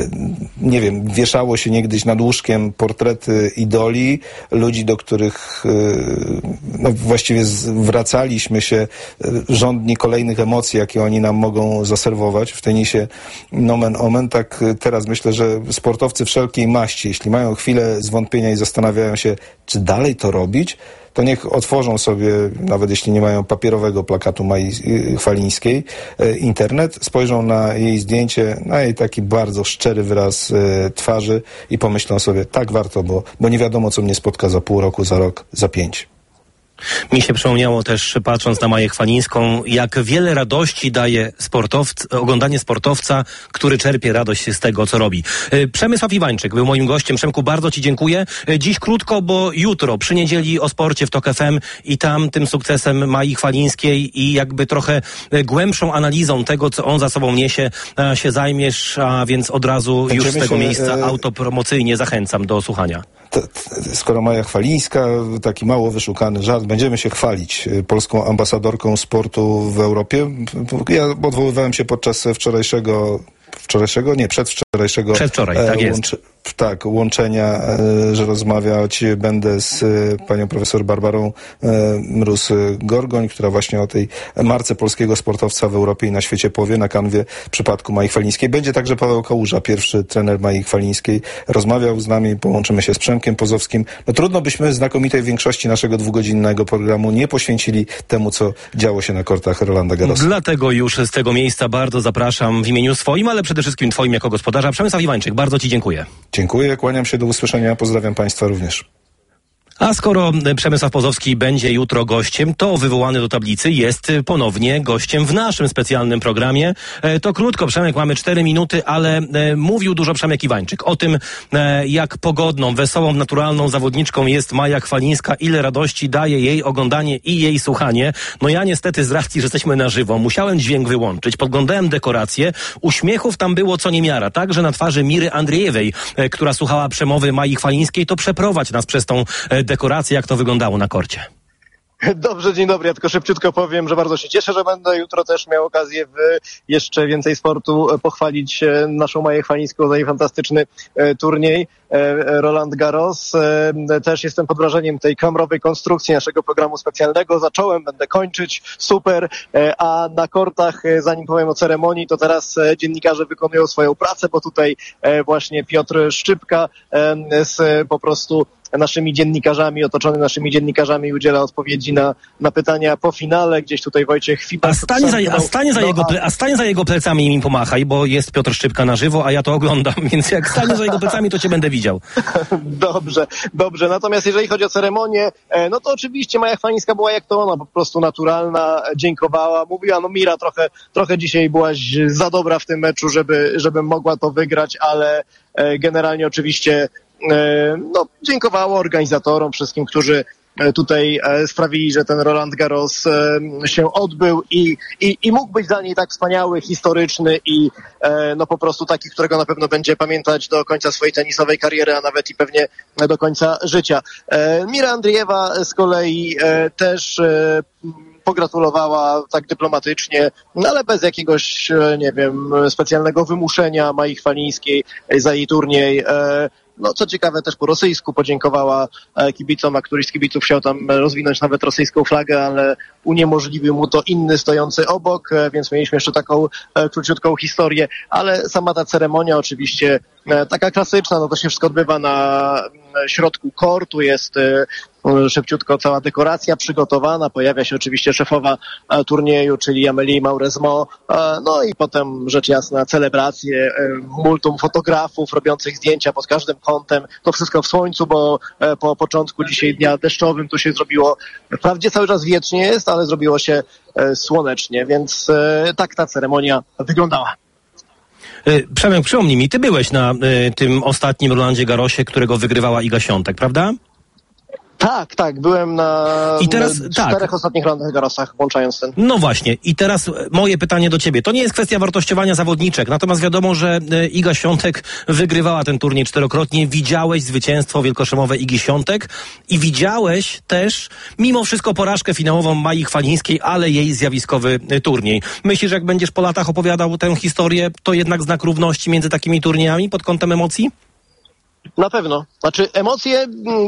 nie wiem, wieszało się niegdyś nad łóżkiem portrety idoli, ludzi, do których e, no właściwie zwracaliśmy się żądni kolejnych emocji, jakie oni nam mogą zaserwować w tenisie nomen omen, tak teraz myślę, że sportowcy wszelkiej maści, jeśli mają chwilę zwątpienia i zastanawiają się, czy dalej to robić, to niech otworzą sobie, nawet jeśli nie mają papierowego plakatu Mai Chwalińskiej, internet, spojrzą na jej zdjęcie, na jej taki bardzo szczery wyraz e, twarzy i pomyślą sobie, tak warto, bo, bo nie wiadomo, co mnie spotka za pół roku, za rok, za pięć. Mi się przypomniało też, patrząc na Maję Chwalińską, jak wiele radości daje sportowc, oglądanie sportowca, który czerpie radość z tego, co robi. Przemysław Iwańczyk był moim gościem. Przemku, bardzo Ci dziękuję. Dziś krótko, bo jutro, przy niedzieli o sporcie w Tok F M i tam tym sukcesem Mai Chwalińskiej i jakby trochę głębszą analizą tego, co on za sobą niesie, się zajmiesz, a więc od razu Będziemy już z tego się, miejsca e... autopromocyjnie zachęcam do słuchania. Skoro Maja Chwalińska, taki mało wyszukany żart, będziemy się chwalić polską ambasadorką sportu w Europie. Ja odwoływałem się podczas wczorajszego, wczorajszego, nie, przedwczorajszego Przedwczoraj, tak łącz, jest. Tak, łączenia, że rozmawiać będę z panią profesor Barbarą Mróz-Gorgoń, która właśnie o tej marce polskiego sportowca w Europie i na świecie powie na kanwie w przypadku Mai Chwalińskiej. Będzie także Paweł Kałuża, pierwszy trener Mai Chwalińskiej. Rozmawiał z nami, połączymy się z Przemkiem Pozowskim. No trudno byśmy znakomitej większości naszego dwugodzinnego programu nie poświęcili temu, co działo się na kortach Rolanda Garrosa. Dlatego już z tego miejsca bardzo zapraszam w imieniu swoim, ale przede wszystkim twoim jako gospodarza. Przemysław Iwańczyk, bardzo Ci dziękuję. Dziękuję, kłaniam się, do usłyszenia, pozdrawiam Państwa również. A skoro Przemysław Pozowski będzie jutro gościem, to wywołany do tablicy jest ponownie gościem w naszym specjalnym programie. To krótko, Przemek, mamy cztery minuty, ale mówił dużo Przemek Iwańczyk o tym, jak pogodną, wesołą, naturalną zawodniczką jest Maja Chwalińska, ile radości daje jej oglądanie i jej słuchanie. No ja niestety z racji, że jesteśmy na żywo, musiałem dźwięk wyłączyć, podglądałem dekoracje, uśmiechów tam było co niemiara, także na twarzy Miry Andriejewej, która słuchała przemowy Mai Chwalińskiej, to przeprowadź nas przez tą dekoracje, jak to wyglądało na korcie. Dobrze, dzień dobry. Ja tylko szybciutko powiem, że bardzo się cieszę, że będę jutro też miał okazję w jeszcze więcej sportu pochwalić naszą Maję Chwalińską za jej fantastyczny turniej Roland Garros. Też jestem pod wrażeniem tej klamrowej konstrukcji naszego programu specjalnego. Zacząłem, będę kończyć. Super. A na kortach, zanim powiem o ceremonii, to teraz dziennikarze wykonują swoją pracę, bo tutaj właśnie Piotr Szczypka z po prostu naszymi dziennikarzami, otoczony naszymi dziennikarzami udziela odpowiedzi na, na pytania po finale. Gdzieś tutaj Wojciech Chwiba. A stanie, za, a, stanie za no, jego, ple, a stanie za jego plecami i mi pomachaj, bo jest Piotr Szczypka na żywo, a ja to oglądam, więc jak stanie za jego plecami, to cię będę widział. Dobrze, dobrze. Natomiast jeżeli chodzi o ceremonię, no to oczywiście Maja Chwalińska była jak to ona, po prostu naturalna, dziękowała, mówiła, no Mira, trochę, trochę dzisiaj byłaś za dobra w tym meczu, żeby, żeby mogła to wygrać, ale generalnie oczywiście no, dziękowała organizatorom, wszystkim, którzy tutaj sprawili, że ten Roland Garros się odbył i, i, i mógł być dla niej tak wspaniały, historyczny i no po prostu taki, którego na pewno będzie pamiętać do końca swojej tenisowej kariery, a nawet i pewnie do końca życia. Mira Andriejewa z kolei też pogratulowała tak dyplomatycznie, no ale bez jakiegoś, nie wiem, specjalnego wymuszenia Mai Chwalińskiej za jej turniej. No, co ciekawe, też po rosyjsku podziękowała kibicom, a któryś z kibiców chciał tam rozwinąć nawet rosyjską flagę, ale uniemożliwił mu to inny stojący obok, więc mieliśmy jeszcze taką króciutką historię, ale sama ta ceremonia oczywiście taka klasyczna, no to się wszystko odbywa na środku kortu, jest szybciutko cała dekoracja przygotowana, pojawia się oczywiście szefowa turnieju, czyli Amélie Mauresmo, no i potem rzecz jasna celebracje, multum fotografów robiących zdjęcia pod każdym kątem, to wszystko w słońcu, bo po początku dzisiaj dnia deszczowym tu się zrobiło, wprawdzie cały czas wiecznie jest, ale zrobiło się słonecznie, więc tak ta ceremonia wyglądała. Przemek, przypomnij mi, ty byłeś na y, tym ostatnim Rolandzie Garrosie, którego wygrywała Iga Świątek, prawda? Tak, tak, byłem na I teraz, czterech tak. ostatnich Roland Garrosach, włączając ten. No właśnie, i teraz moje pytanie do ciebie. To nie jest kwestia wartościowania zawodniczek, natomiast wiadomo, że Iga Świątek wygrywała ten turniej czterokrotnie. Widziałeś zwycięstwo wielkoszemowe Igi Świątek i widziałeś też, mimo wszystko, porażkę finałową Mai Chwalińskiej, ale jej zjawiskowy turniej. Myślisz, że jak będziesz po latach opowiadał tę historię, to jednak znak równości między takimi turniejami pod kątem emocji? Na pewno. Znaczy emocje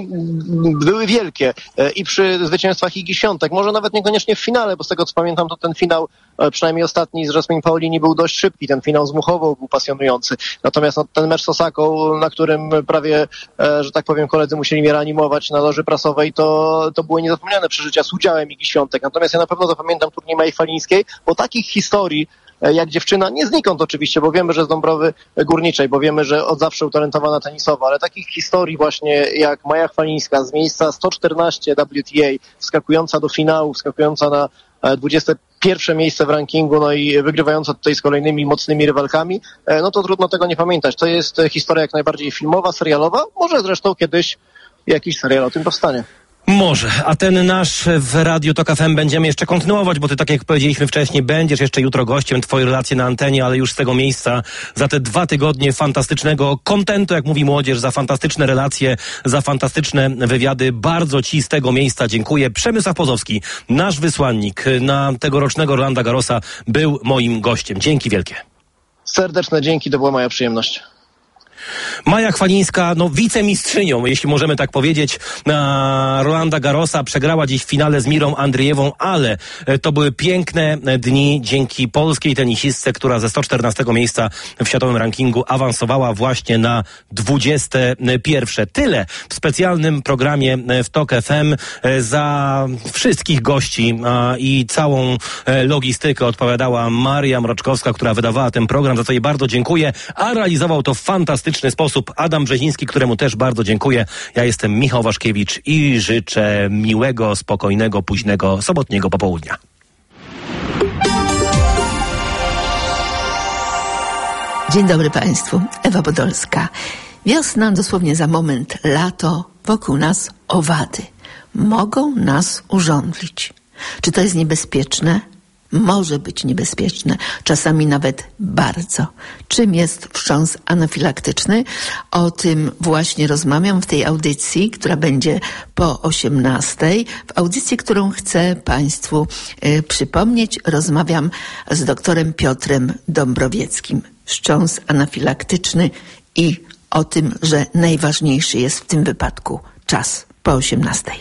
były wielkie i przy zwycięstwach Igi Świątek. Może nawet niekoniecznie w finale, bo z tego co pamiętam, to ten finał, przynajmniej ostatni z Jasmine Paolini, był dość szybki. Ten finał z Muchową był pasjonujący. Natomiast no, ten mecz z Osaką, na którym prawie, że tak powiem, koledzy musieli mnie reanimować na loży prasowej, to, to były niezapomniane przeżycia z udziałem Igi Świątek. Natomiast ja na pewno zapamiętam turniej Mai Chwalińskiej, bo takich historii jak dziewczyna, nie znikąd oczywiście, bo wiemy, że z Dąbrowy Górniczej, bo wiemy, że od zawsze utalentowana tenisowo, ale takich historii właśnie jak Maja Chwalińska z miejsca sto czternaście W T A, wskakująca do finału, wskakująca na dwudzieste pierwsze miejsce w rankingu, no i wygrywająca tutaj z kolejnymi mocnymi rywalkami, no to trudno tego nie pamiętać. To jest historia jak najbardziej filmowa, serialowa, może zresztą kiedyś jakiś serial o tym powstanie. Może, a ten nasz w Radiu Tok F M będziemy jeszcze kontynuować, bo ty, tak jak powiedzieliśmy wcześniej, będziesz jeszcze jutro gościem, twoje relacje na antenie, ale już z tego miejsca za te dwa tygodnie fantastycznego kontentu, jak mówi młodzież, za fantastyczne relacje, za fantastyczne wywiady. Bardzo ci z tego miejsca dziękuję. Przemysław Pozowski, nasz wysłannik na tegorocznego Rolanda Garrosa, był moim gościem. Dzięki wielkie. Serdeczne dzięki, to była moja przyjemność. Maja Chwalińska, no wicemistrzynią, jeśli możemy tak powiedzieć, na Rolanda Garrosa, przegrała dziś w finale z Mirą Andrzejewą, ale to były piękne dni dzięki polskiej tenisistce, która ze sto czternastego miejsca w światowym rankingu awansowała właśnie na dwudzieste pierwsze. Tyle w specjalnym programie w Tok F M. Za wszystkich gości i całą logistykę odpowiadała Maria Mroczkowska, która wydawała ten program, za co jej bardzo dziękuję, a realizował to fantastyczny sposób Adam Brzeziński, któremu też bardzo dziękuję. Ja jestem Michał Waszkiewicz i życzę miłego, spokojnego, późnego, sobotniego popołudnia. Dzień dobry Państwu, Ewa Podolska. Wiosna, dosłownie za moment, lato, wokół nas owady. Mogą nas urządlić. Czy to jest niebezpieczne? Może być niebezpieczne, czasami nawet bardzo. Czym jest wstrząs anafilaktyczny? O tym właśnie rozmawiam w tej audycji, która będzie po osiemnastej. W audycji, którą chcę Państwu y, przypomnieć, rozmawiam z doktorem Piotrem Dąbrowieckim. Wstrząs anafilaktyczny i o tym, że najważniejszy jest w tym wypadku czas po osiemnastej.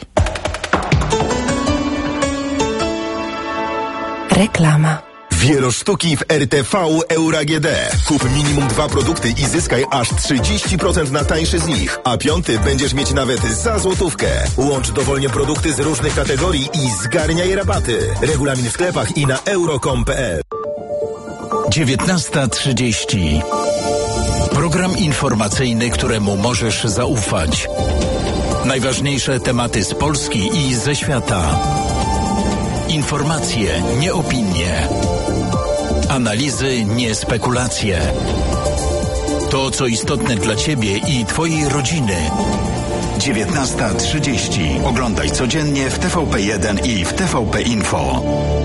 Reklama. Wielosztuki w R T V Euro A G D. Kup minimum dwa produkty i zyskaj aż trzydzieści procent na tańszy z nich, a piąty będziesz mieć nawet za złotówkę. Łącz dowolnie produkty z różnych kategorii i zgarniaj rabaty. Regulamin w sklepach i na euro kropka com kropka p l. dziewiętnasta trzydzieści. Program informacyjny, któremu możesz zaufać. Najważniejsze tematy z Polski i ze świata. Informacje, nie opinie. Analizy, nie spekulacje. To, co istotne dla Ciebie i Twojej rodziny. dziewiętnasta trzydzieści. Oglądaj codziennie w T V P jeden i w T V P Info.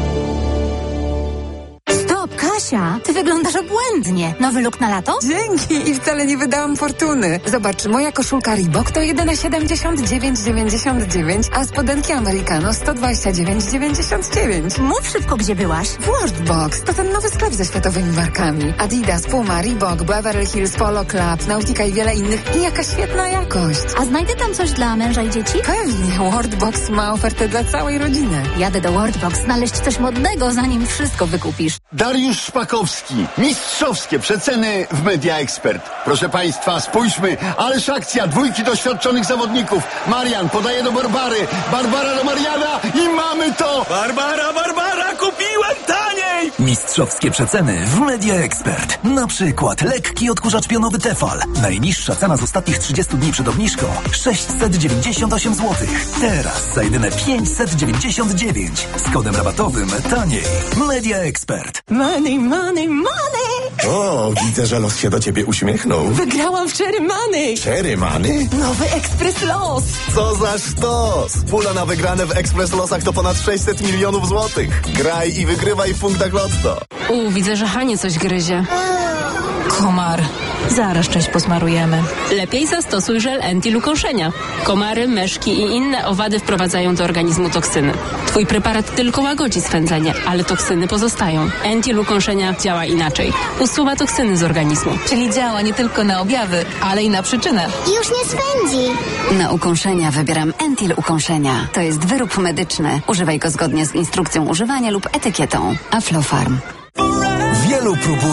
Kasia, ty wyglądasz obłędnie. Nowy look na lato? Dzięki i wcale nie wydałam fortuny. Zobacz, moja koszulka Reebok to jedyne siedemdziesiąt dziewięć dziewięćdziesiąt dziewięć, a spodenki Americano sto dwadzieścia dziewięć dziewięćdziesiąt dziewięć. Mów szybko, gdzie byłaś? W Worldbox. To ten nowy sklep ze światowymi markami. Adidas, Puma, Reebok, Beverly Hills, Polo Club, Nautica i wiele innych. I jaka świetna jakość. A znajdę tam coś dla męża i dzieci? Pewnie. Worldbox ma ofertę dla całej rodziny. Jadę do Worldbox znaleźć coś modnego, zanim wszystko wykupisz. Dariusz Szpakowski. Mistrzowskie przeceny w Media Expert. Proszę Państwa, spójrzmy. Ależ akcja dwójki doświadczonych zawodników. Marian podaje do Barbary. Barbara do Mariana i mamy to! Barbara, Barbara, kupiłem taniej! Mistrzowskie przeceny w Media Expert. Na przykład lekki odkurzacz pionowy Tefal. Najniższa cena z ostatnich trzydziestu dni przed obniżką sześćset dziewięćdziesiąt osiem złotych. Teraz za jedyne pięćset dziewięćdziesiąt dziewięć. Z kodem rabatowym taniej. Media Expert. Money, money, money! O, widzę, że los się do ciebie uśmiechnął. Wygrałam w Cherry Money! Cherry Money? Nowy Ekspres Los! Co za sztos! Pula na wygrane w Ekspres Losach to ponad sześćset milionów złotych. Graj i wygrywaj w punktach Lotto. U, widzę, że Hanie coś gryzie. Komar. Zaraz część posmarujemy. Lepiej zastosuj żel Entil ukąszenia. Komary, myszki i inne owady wprowadzają do organizmu toksyny. Twój preparat tylko łagodzi swędzenie, ale toksyny pozostają. Entil ukąszenia działa inaczej. Usuwa toksyny z organizmu. Czyli działa nie tylko na objawy, ale i na przyczynę. Już nie swędzi. Na ukąszenia wybieram Entil ukąszenia. To jest wyrób medyczny. Używaj go zgodnie z instrukcją używania lub etykietą. Aflofarm. Wielu próbuje,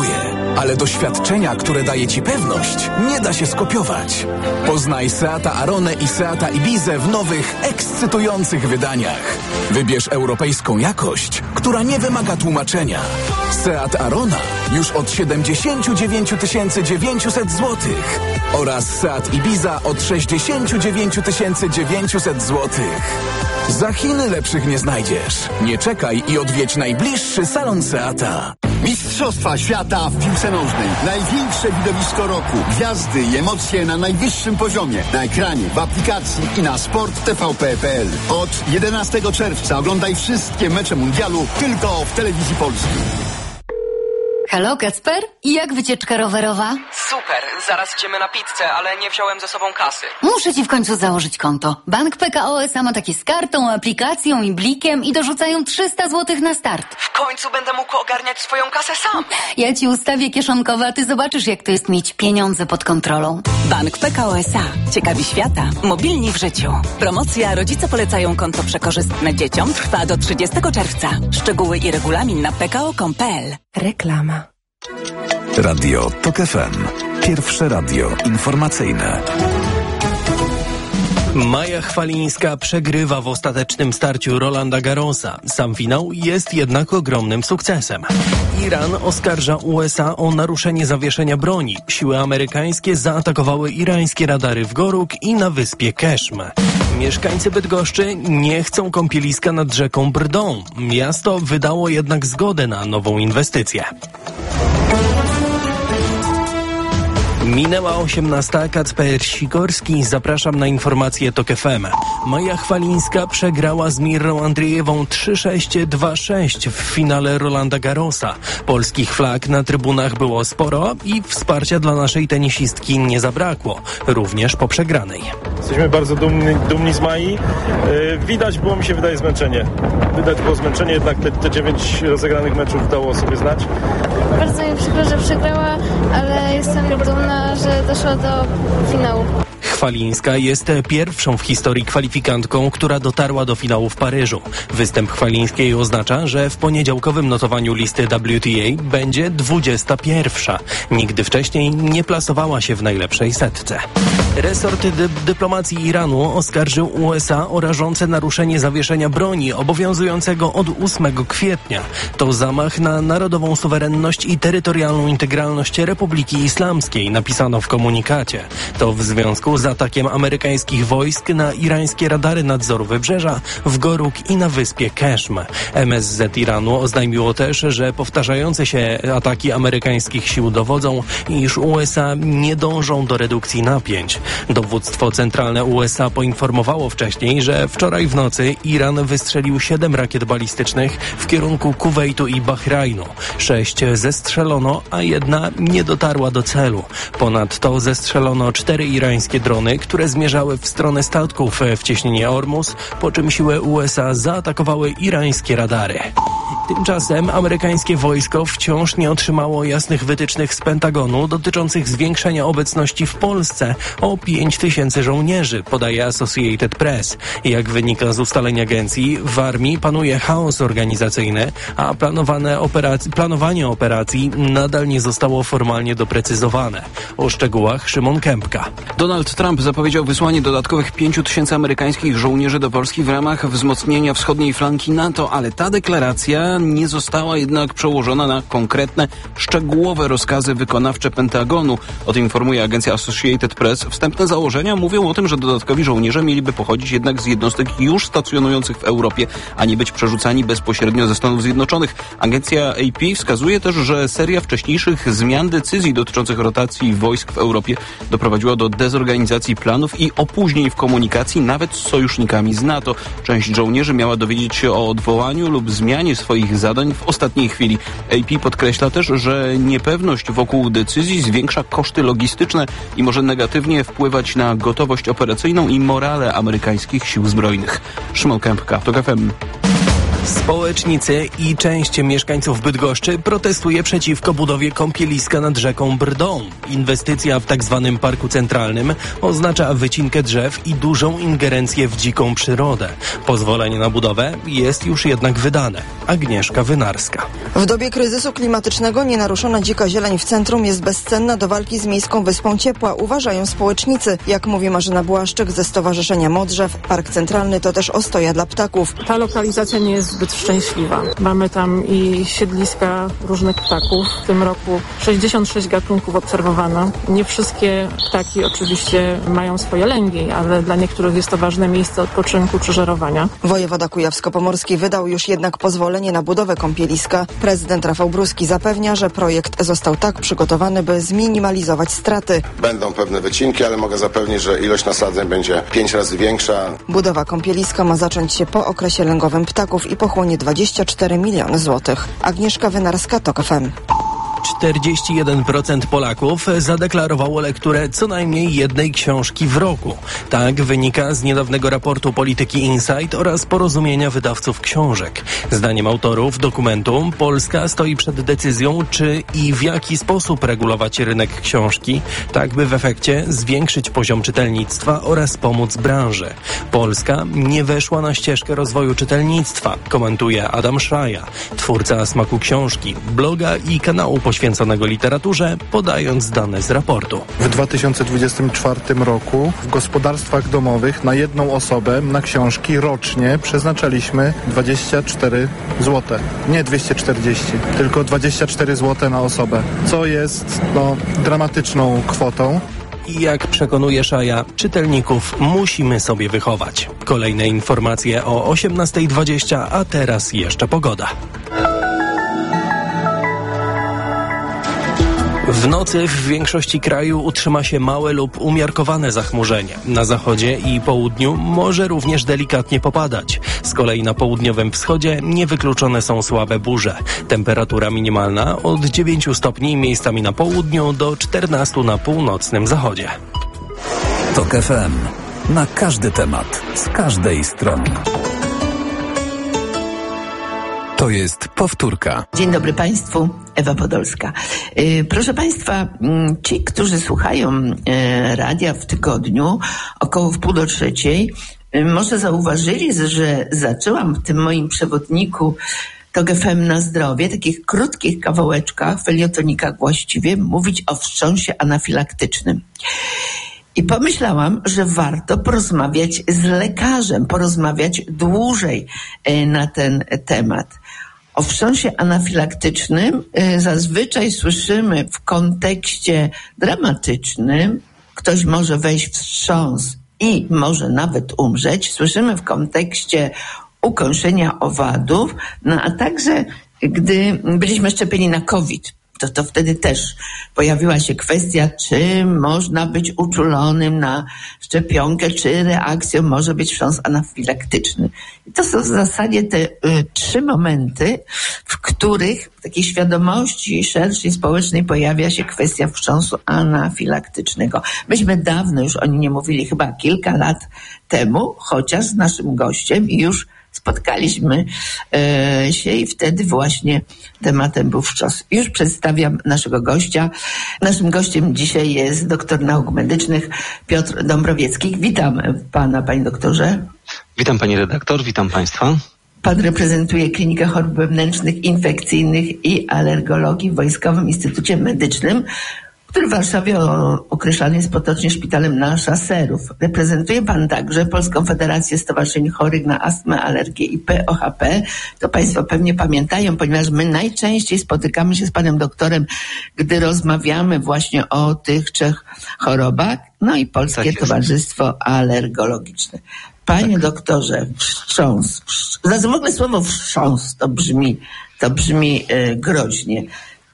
ale doświadczenia, które daje Ci pewność, nie da się skopiować. Poznaj Seata Aronę i Seata Ibizę w nowych, ekscytujących wydaniach. Wybierz europejską jakość, która nie wymaga tłumaczenia. Seat Arona już od siedemdziesiąt dziewięć tysięcy dziewięćset złotych oraz Seat Ibiza od sześćdziesiąt dziewięć tysięcy dziewięćset złotych. Za Chiny lepszych nie znajdziesz. Nie czekaj i odwiedź najbliższy salon Seata. Mistrzostwa świata w piłce nożnej. Największe widowisko roku. Gwiazdy i emocje na najwyższym poziomie. Na ekranie, w aplikacji i na sport t v p kropka p l. Od jedenastego czerwca oglądaj wszystkie mecze mundialu tylko w telewizji polskiej. Halo, Kacper? I jak wycieczka rowerowa? Super, zaraz idziemy na pizzę, ale nie wziąłem ze sobą kasy. Muszę ci w końcu założyć konto. Bank P K O S A ma takie z kartą, aplikacją i blikiem i dorzucają trzysta złotych na start. W końcu będę mógł ogarniać swoją kasę sam. Ja ci ustawię kieszonkowe, a ty zobaczysz, jak to jest mieć pieniądze pod kontrolą. Bank P K O S A. Ciekawi świata. Mobilni w życiu. Promocja Rodzice polecają konto przekorzystne dzieciom trwa do trzydziestego czerwca. Szczegóły i regulamin na p k o kropka com kropka p l. Reklama. Radio Tok F M. Pierwsze radio informacyjne. Maja Chwalińska przegrywa w ostatecznym starciu Rolanda Garrosa. Sam finał jest jednak ogromnym sukcesem. Iran oskarża U S A o naruszenie zawieszenia broni. Siły amerykańskie zaatakowały irańskie radary w Goruk i na wyspie Keszm. Mieszkańcy Bydgoszczy nie chcą kąpieliska nad rzeką Brdą. Miasto wydało jednak zgodę na nową inwestycję. Minęła osiemnasta, Kacper Sikorski, zapraszam na informacje Tok F M. Maja Chwalińska przegrała z Mirrą Andrzejewą trzy sześć dwa sześć w finale Rolanda Garrosa. Polskich flag na trybunach było sporo i wsparcia dla naszej tenisistki nie zabrakło, również po przegranej. Jesteśmy bardzo dumni, dumni z Mai. Yy, widać było, mi się wydaje, zmęczenie. Widać było zmęczenie, jednak te, te dziewięć rozegranych meczów dało sobie znać. Bardzo mi przykro, że przegrała, ale jestem dumna, że doszła do finału. Chwalińska jest pierwszą w historii kwalifikantką, która dotarła do finału w Paryżu. Występ Chwalińskiej oznacza, że w poniedziałkowym notowaniu listy W T A będzie dwudziesta pierwsza. Nigdy wcześniej nie plasowała się w najlepszej setce. Resort dy- dyplomacji Iranu oskarżył U S A o rażące naruszenie zawieszenia broni obowiązującego od ósmego kwietnia. To zamach na narodową suwerenność i terytorialną integralność Republiki Islamskiej, napisano w komunikacie. To w związku z atakiem amerykańskich wojsk na irańskie radary nadzoru wybrzeża w Goruk i na wyspie Keszm. M S Z Iranu oznajmiło też, że powtarzające się ataki amerykańskich sił dowodzą, iż U S A nie dążą do redukcji napięć. Dowództwo centralne U S A poinformowało wcześniej, że wczoraj w nocy Iran wystrzelił siedem rakiet balistycznych w kierunku Kuwejtu i Bahrajnu. Sześć zestrzelono, a jedna nie dotarła do celu. Ponadto zestrzelono cztery irańskie drony, które zmierzały w stronę statków w cieśninie Ormus, po czym siły U S A zaatakowały irańskie radary. Tymczasem amerykańskie wojsko wciąż nie otrzymało jasnych wytycznych z Pentagonu dotyczących zwiększenia obecności w Polsce o pięć tysięcy żołnierzy, podaje Associated Press. Jak wynika z ustaleń agencji, w armii panuje chaos organizacyjny, a planowane operac- planowanie operacji nadal nie zostało formalnie doprecyzowane. O szczegółach Szymon Kępka. Donald Trump zapowiedział wysłanie dodatkowych pięciu tysięcy amerykańskich żołnierzy do Polski w ramach wzmocnienia wschodniej flanki NATO, ale ta deklaracja nie została jednak przełożona na konkretne, szczegółowe rozkazy wykonawcze Pentagonu. O tym informuje agencja Associated Press. Wstępne założenia mówią o tym, że dodatkowi żołnierze mieliby pochodzić jednak z jednostek już stacjonujących w Europie, a nie być przerzucani bezpośrednio ze Stanów Zjednoczonych. Agencja A P wskazuje też, że seria wcześniejszych zmian decyzji dotyczących rotacji wojsk w Europie doprowadziła do dezorganizacji planów i opóźnień w komunikacji nawet z sojusznikami z NATO. Część żołnierzy miała dowiedzieć się o odwołaniu lub zmianie swoich zadań w ostatniej chwili. A P podkreśla też, że niepewność wokół decyzji zwiększa koszty logistyczne i może negatywnie wpływać na gotowość operacyjną i morale amerykańskich sił zbrojnych. Szymon Kępka, Tok F M. Społecznicy i część mieszkańców Bydgoszczy protestuje przeciwko budowie kąpieliska nad rzeką Brdą. Inwestycja w tak zwanym parku centralnym oznacza wycinkę drzew i dużą ingerencję w dziką przyrodę. Pozwolenie na budowę jest już jednak wydane. Agnieszka Wynarska. W dobie kryzysu klimatycznego nienaruszona dzika zieleń w centrum jest bezcenna do walki z miejską wyspą ciepła, uważają społecznicy. Jak mówi Marzena Błaszczyk ze Stowarzyszenia Modrzew, park centralny to też ostoja dla ptaków. Ta lokalizacja nie jest zbyt szczęśliwa. Mamy tam i siedliska różnych ptaków. W tym roku sześćdziesiąt sześć gatunków obserwowano. Nie wszystkie ptaki oczywiście mają swoje lęgi, ale dla niektórych jest to ważne miejsce odpoczynku czy żerowania. Wojewoda kujawsko-pomorski wydał już jednak pozwolenie na budowę kąpieliska. Prezydent Rafał Bruski zapewnia, że projekt został tak przygotowany, by zminimalizować straty. Będą pewne wycinki, ale mogę zapewnić, że ilość nasadzeń będzie pięć razy większa. Budowa kąpieliska ma zacząć się po okresie lęgowym ptaków i pochłonie dwadzieścia cztery miliony złotych. Agnieszka Wynarska, TOK F M. czterdzieści jeden procent Polaków zadeklarowało lekturę co najmniej jednej książki w roku. Tak wynika z niedawnego raportu Polityki Insight oraz Porozumienia Wydawców Książek. Zdaniem autorów dokumentu Polska stoi przed decyzją, czy i w jaki sposób regulować rynek książki, tak by w efekcie zwiększyć poziom czytelnictwa oraz pomóc branży. Polska nie weszła na ścieżkę rozwoju czytelnictwa, komentuje Adam Szraja, twórca Smaku Książki, bloga i kanału poświęconego literaturze, podając dane z raportu. W dwa tysiące dwudziestym czwartym roku w gospodarstwach domowych na jedną osobę na książki rocznie przeznaczaliśmy dwadzieścia cztery złote. Nie dwieście czterdzieści, tylko dwadzieścia cztery złote na osobę, co jest no, dramatyczną kwotą. I jak przekonuje Szaja, czytelników musimy sobie wychować. Kolejne informacje o osiemnasta dwadzieścia, a teraz jeszcze pogoda. W nocy w większości kraju utrzyma się małe lub umiarkowane zachmurzenie. Na zachodzie i południu może również delikatnie popadać. Z kolei na południowym wschodzie niewykluczone są słabe burze. Temperatura minimalna od dziewięciu stopni miejscami na południu do czternastu na północnym zachodzie. TOK F M. Na każdy temat, z każdej strony. To jest powtórka. Dzień dobry Państwu, Ewa Podolska. Yy, proszę Państwa, yy, ci, którzy słuchają yy, radia w tygodniu, około w pół do trzeciej, yy, może zauważyli, że zaczęłam w tym moim przewodniku TOK F M na zdrowie, takich krótkich kawałeczkach, feliotonikach właściwie, mówić o wstrząsie anafilaktycznym. I pomyślałam, że warto porozmawiać z lekarzem, porozmawiać dłużej yy, na ten temat. O wstrząsie anafilaktycznym zazwyczaj słyszymy w kontekście dramatycznym. Ktoś może wejść w wstrząs i może nawet umrzeć. Słyszymy w kontekście ukąszenia owadów, no a także gdy byliśmy szczepieni na COVID. To, to wtedy też pojawiła się kwestia, czy można być uczulonym na szczepionkę, czy reakcją może być wstrząs anafilaktyczny. I to są w zasadzie te y, trzy momenty, w których w takiej świadomości szerszej społecznej pojawia się kwestia wstrząsu anafilaktycznego. Myśmy dawno już o nim nie mówili, chyba kilka lat temu, chociaż z naszym gościem i już spotkaliśmy e, się i wtedy właśnie tematem był wstrząs. Już przedstawiam naszego gościa. Naszym gościem dzisiaj jest doktor nauk medycznych Piotr Dąbrowiecki. Witam pana, panie doktorze. Witam pani redaktor, witam państwa. Pan reprezentuje Klinikę Chorób Wewnętrznych, Infekcyjnych i Alergologii w Wojskowym Instytucie Medycznym, który w Warszawie określany jest potocznie szpitalem na Szaserów. Reprezentuje pan także Polską Federację Stowarzyszeń Chorych na Astmę, Alergię i P O H P. To państwo pewnie pamiętają, ponieważ my najczęściej spotykamy się z panem doktorem, gdy rozmawiamy właśnie o tych trzech chorobach. No i Polskie tak Towarzystwo Alergologiczne. Panie tak. doktorze, wstrząs. wstrząs. W ogóle słowo wstrząs to brzmi, to brzmi yy, groźnie.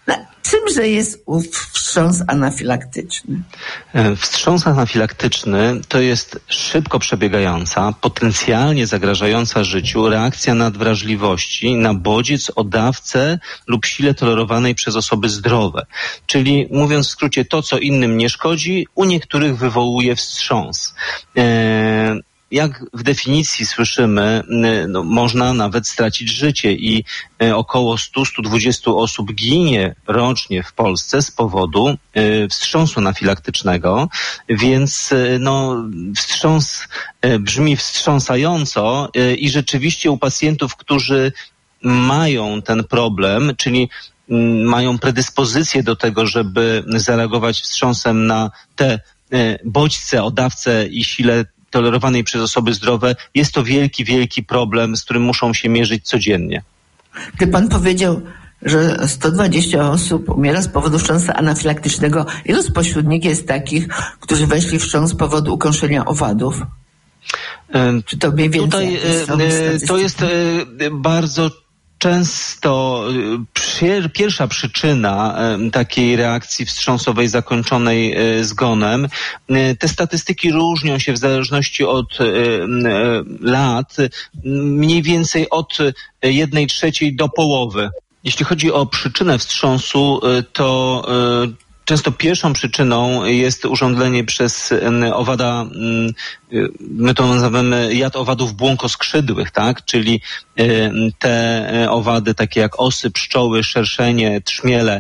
Czymże jest wstrząs anafilaktyczny? Wstrząs anafilaktyczny to jest szybko przebiegająca, potencjalnie zagrażająca życiu reakcja nadwrażliwości na bodziec o dawce lub sile tolerowanej przez osoby zdrowe. Czyli mówiąc w skrócie, to co innym nie szkodzi, u niektórych wywołuje wstrząs. Eee, jak w definicji słyszymy, no, można nawet stracić życie i około sto do stu dwudziestu osób ginie rocznie w Polsce z powodu wstrząsu anafilaktycznego, więc no, wstrząs brzmi wstrząsająco i rzeczywiście u pacjentów, którzy mają ten problem, czyli mają predyspozycję do tego, żeby zareagować wstrząsem na te bodźce o dawce i sile tolerowanej przez osoby zdrowe, jest to wielki, wielki problem, z którym muszą się mierzyć codziennie. Gdy pan powiedział, że sto dwadzieścia osób umiera z powodu wstrząsu anafilaktycznego, ilu spośród nich jest takich, którzy weszli w wstrząs z powodu ukąszenia owadów? Czy to mniej więcej? Tutaj to jest bardzo często pierwsza przyczyna takiej reakcji wstrząsowej zakończonej zgonem. Te statystyki różnią się w zależności od lat, mniej więcej od jednej trzeciej do połowy. Jeśli chodzi o przyczynę wstrząsu, to często pierwszą przyczyną jest urządlenie przez owada, my to nazywamy jad owadów błonkoskrzydłych, tak? Czyli te owady takie jak osy, pszczoły, szerszenie, trzmiele.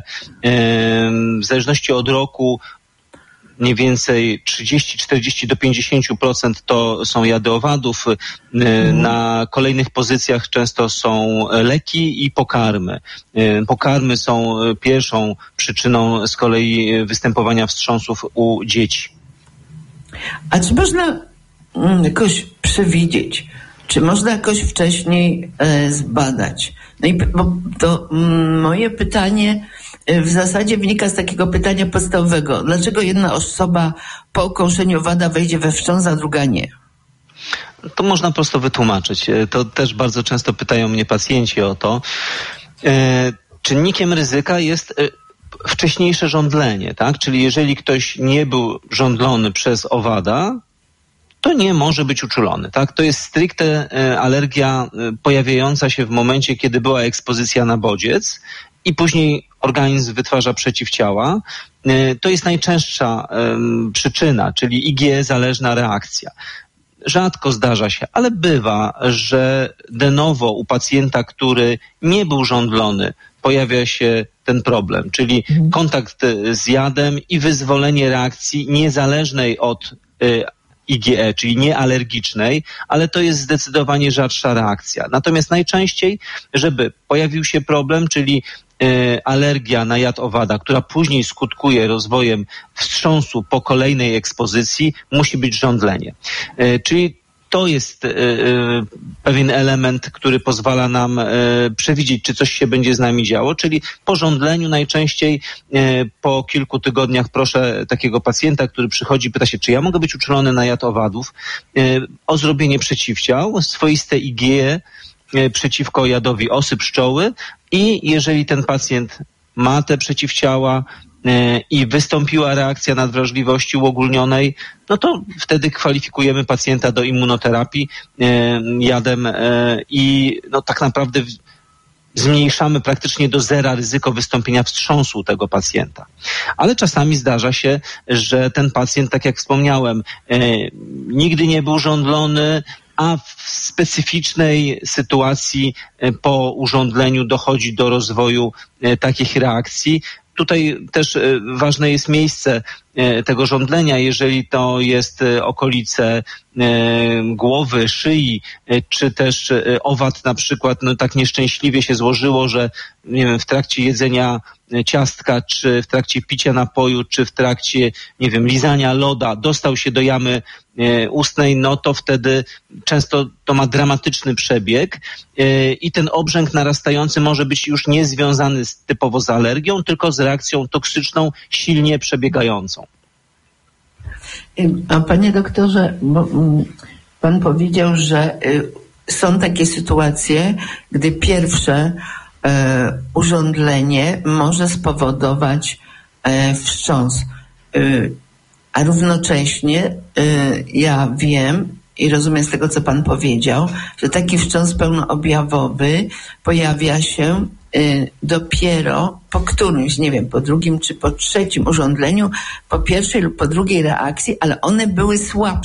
W zależności od roku mniej więcej trzydzieści czterdzieści do pięćdziesięciu procent to są jady owadów. Mhm. Na kolejnych pozycjach często są leki i pokarmy. Pokarmy są pierwszą przyczyną z kolei występowania wstrząsów u dzieci. A czy można jakoś przewidzieć, czy można jakoś wcześniej e, zbadać? No i bo to mm, moje pytanie w zasadzie wynika z takiego pytania podstawowego. Dlaczego jedna osoba po ukąszeniu owada wejdzie we wstrząs, a druga nie? To można prosto wytłumaczyć. To też bardzo często pytają mnie pacjenci o to. E, czynnikiem ryzyka jest e, wcześniejsze żądlenie, tak? Czyli jeżeli ktoś nie był żądlony przez owada, to nie może być uczulony, tak? To jest stricte e, alergia e, pojawiająca się w momencie, kiedy była ekspozycja na bodziec i później organizm wytwarza przeciwciała. E, to jest najczęstsza e, przyczyna, czyli I G E-zależna reakcja. Rzadko zdarza się, ale bywa, że de novo u pacjenta, który nie był żądlony, pojawia się ten problem, czyli kontakt z jadem i wyzwolenie reakcji niezależnej od y, I G E, czyli niealergicznej, ale to jest zdecydowanie rzadsza reakcja. Natomiast najczęściej, żeby pojawił się problem, czyli y, alergia na jad owada, która później skutkuje rozwojem wstrząsu po kolejnej ekspozycji, musi być żądlenie. Y, czyli to jest y, y, pewien element, który pozwala nam y, przewidzieć, czy coś się będzie z nami działo, czyli po żądleniu najczęściej y, po kilku tygodniach proszę takiego pacjenta, który przychodzi, pyta się, czy ja mogę być uczulony na jad owadów, y, o zrobienie przeciwciał, swoiste I G E y, przeciwko jadowi osy, pszczoły i jeżeli ten pacjent ma te przeciwciała, i wystąpiła reakcja nadwrażliwości uogólnionej, no to wtedy kwalifikujemy pacjenta do immunoterapii jadem i no tak naprawdę zmniejszamy praktycznie do zera ryzyko wystąpienia wstrząsu tego pacjenta. Ale czasami zdarza się, że ten pacjent, tak jak wspomniałem, nigdy nie był żądlony, a w specyficznej sytuacji po urządleniu dochodzi do rozwoju takich reakcji. Tutaj też ważne jest miejsce tego żądlenia, jeżeli to jest okolice głowy, szyi, czy też owad na przykład, no tak nieszczęśliwie się złożyło, że nie wiem, w trakcie jedzenia ciastka, czy w trakcie picia napoju, czy w trakcie, nie wiem, lizania loda dostał się do jamy ustnej, no to wtedy często to ma dramatyczny przebieg i ten obrzęk narastający może być już nie związany z, typowo z alergią, tylko z reakcją toksyczną, silnie przebiegającą. A panie doktorze, bo pan powiedział, że są takie sytuacje, gdy pierwsze e, urządlenie może spowodować e, wstrząs. E, a równocześnie e, ja wiem i rozumiem z tego, co pan powiedział, że taki wstrząs pełnoobjawowy pojawia się y, dopiero po którymś, nie wiem, po drugim czy po trzecim urządleniu, po pierwszej lub po drugiej reakcji, ale one były słabsze.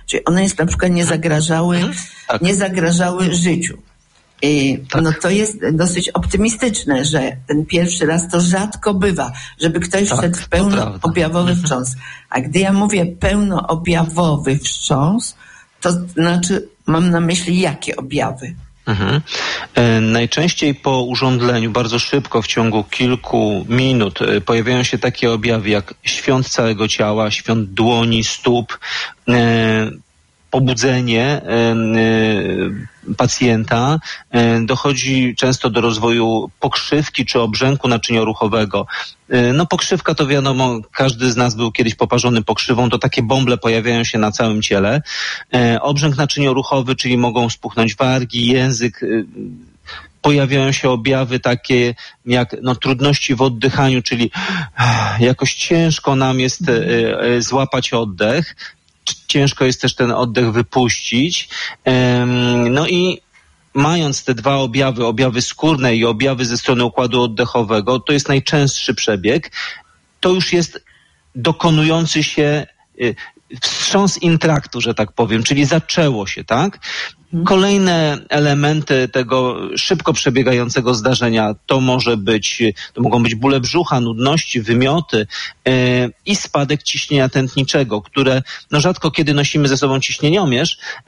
czyli one jest na przykład nie zagrażały, tak. nie zagrażały życiu. I tak. No to jest dosyć optymistyczne, że ten pierwszy raz to rzadko bywa, żeby ktoś tak, wszedł w pełnoobjawowy mhm. wstrząs. A gdy ja mówię pełnoobjawowy wstrząs, to znaczy mam na myśli jakie objawy? Mhm. E, najczęściej po urządleniu, bardzo szybko, w ciągu kilku minut e, pojawiają się takie objawy jak świąt całego ciała, świąt dłoni, stóp, e, pobudzenie e, e, pacjenta, e, dochodzi często do rozwoju pokrzywki czy obrzęku naczynioruchowego. E, no pokrzywka to wiadomo, każdy z nas był kiedyś poparzony pokrzywą, to takie bąble pojawiają się na całym ciele. E, obrzęk naczynioruchowy, czyli mogą spuchnąć wargi, język, e, pojawiają się objawy takie jak no, trudności w oddychaniu, czyli jakoś ciężko nam jest e, e, złapać oddech. Ciężko jest też ten oddech wypuścić. No i mając te dwa objawy, objawy skórne i objawy ze strony układu oddechowego, to jest najczęstszy przebieg, to już jest dokonujący się wstrząs intraktu, że tak powiem, czyli zaczęło się, tak? Kolejne elementy tego szybko przebiegającego zdarzenia to może być, to mogą być bóle brzucha, nudności, wymioty yy, i spadek ciśnienia tętniczego, które no rzadko kiedy nosimy ze sobą ciśnieniomierz,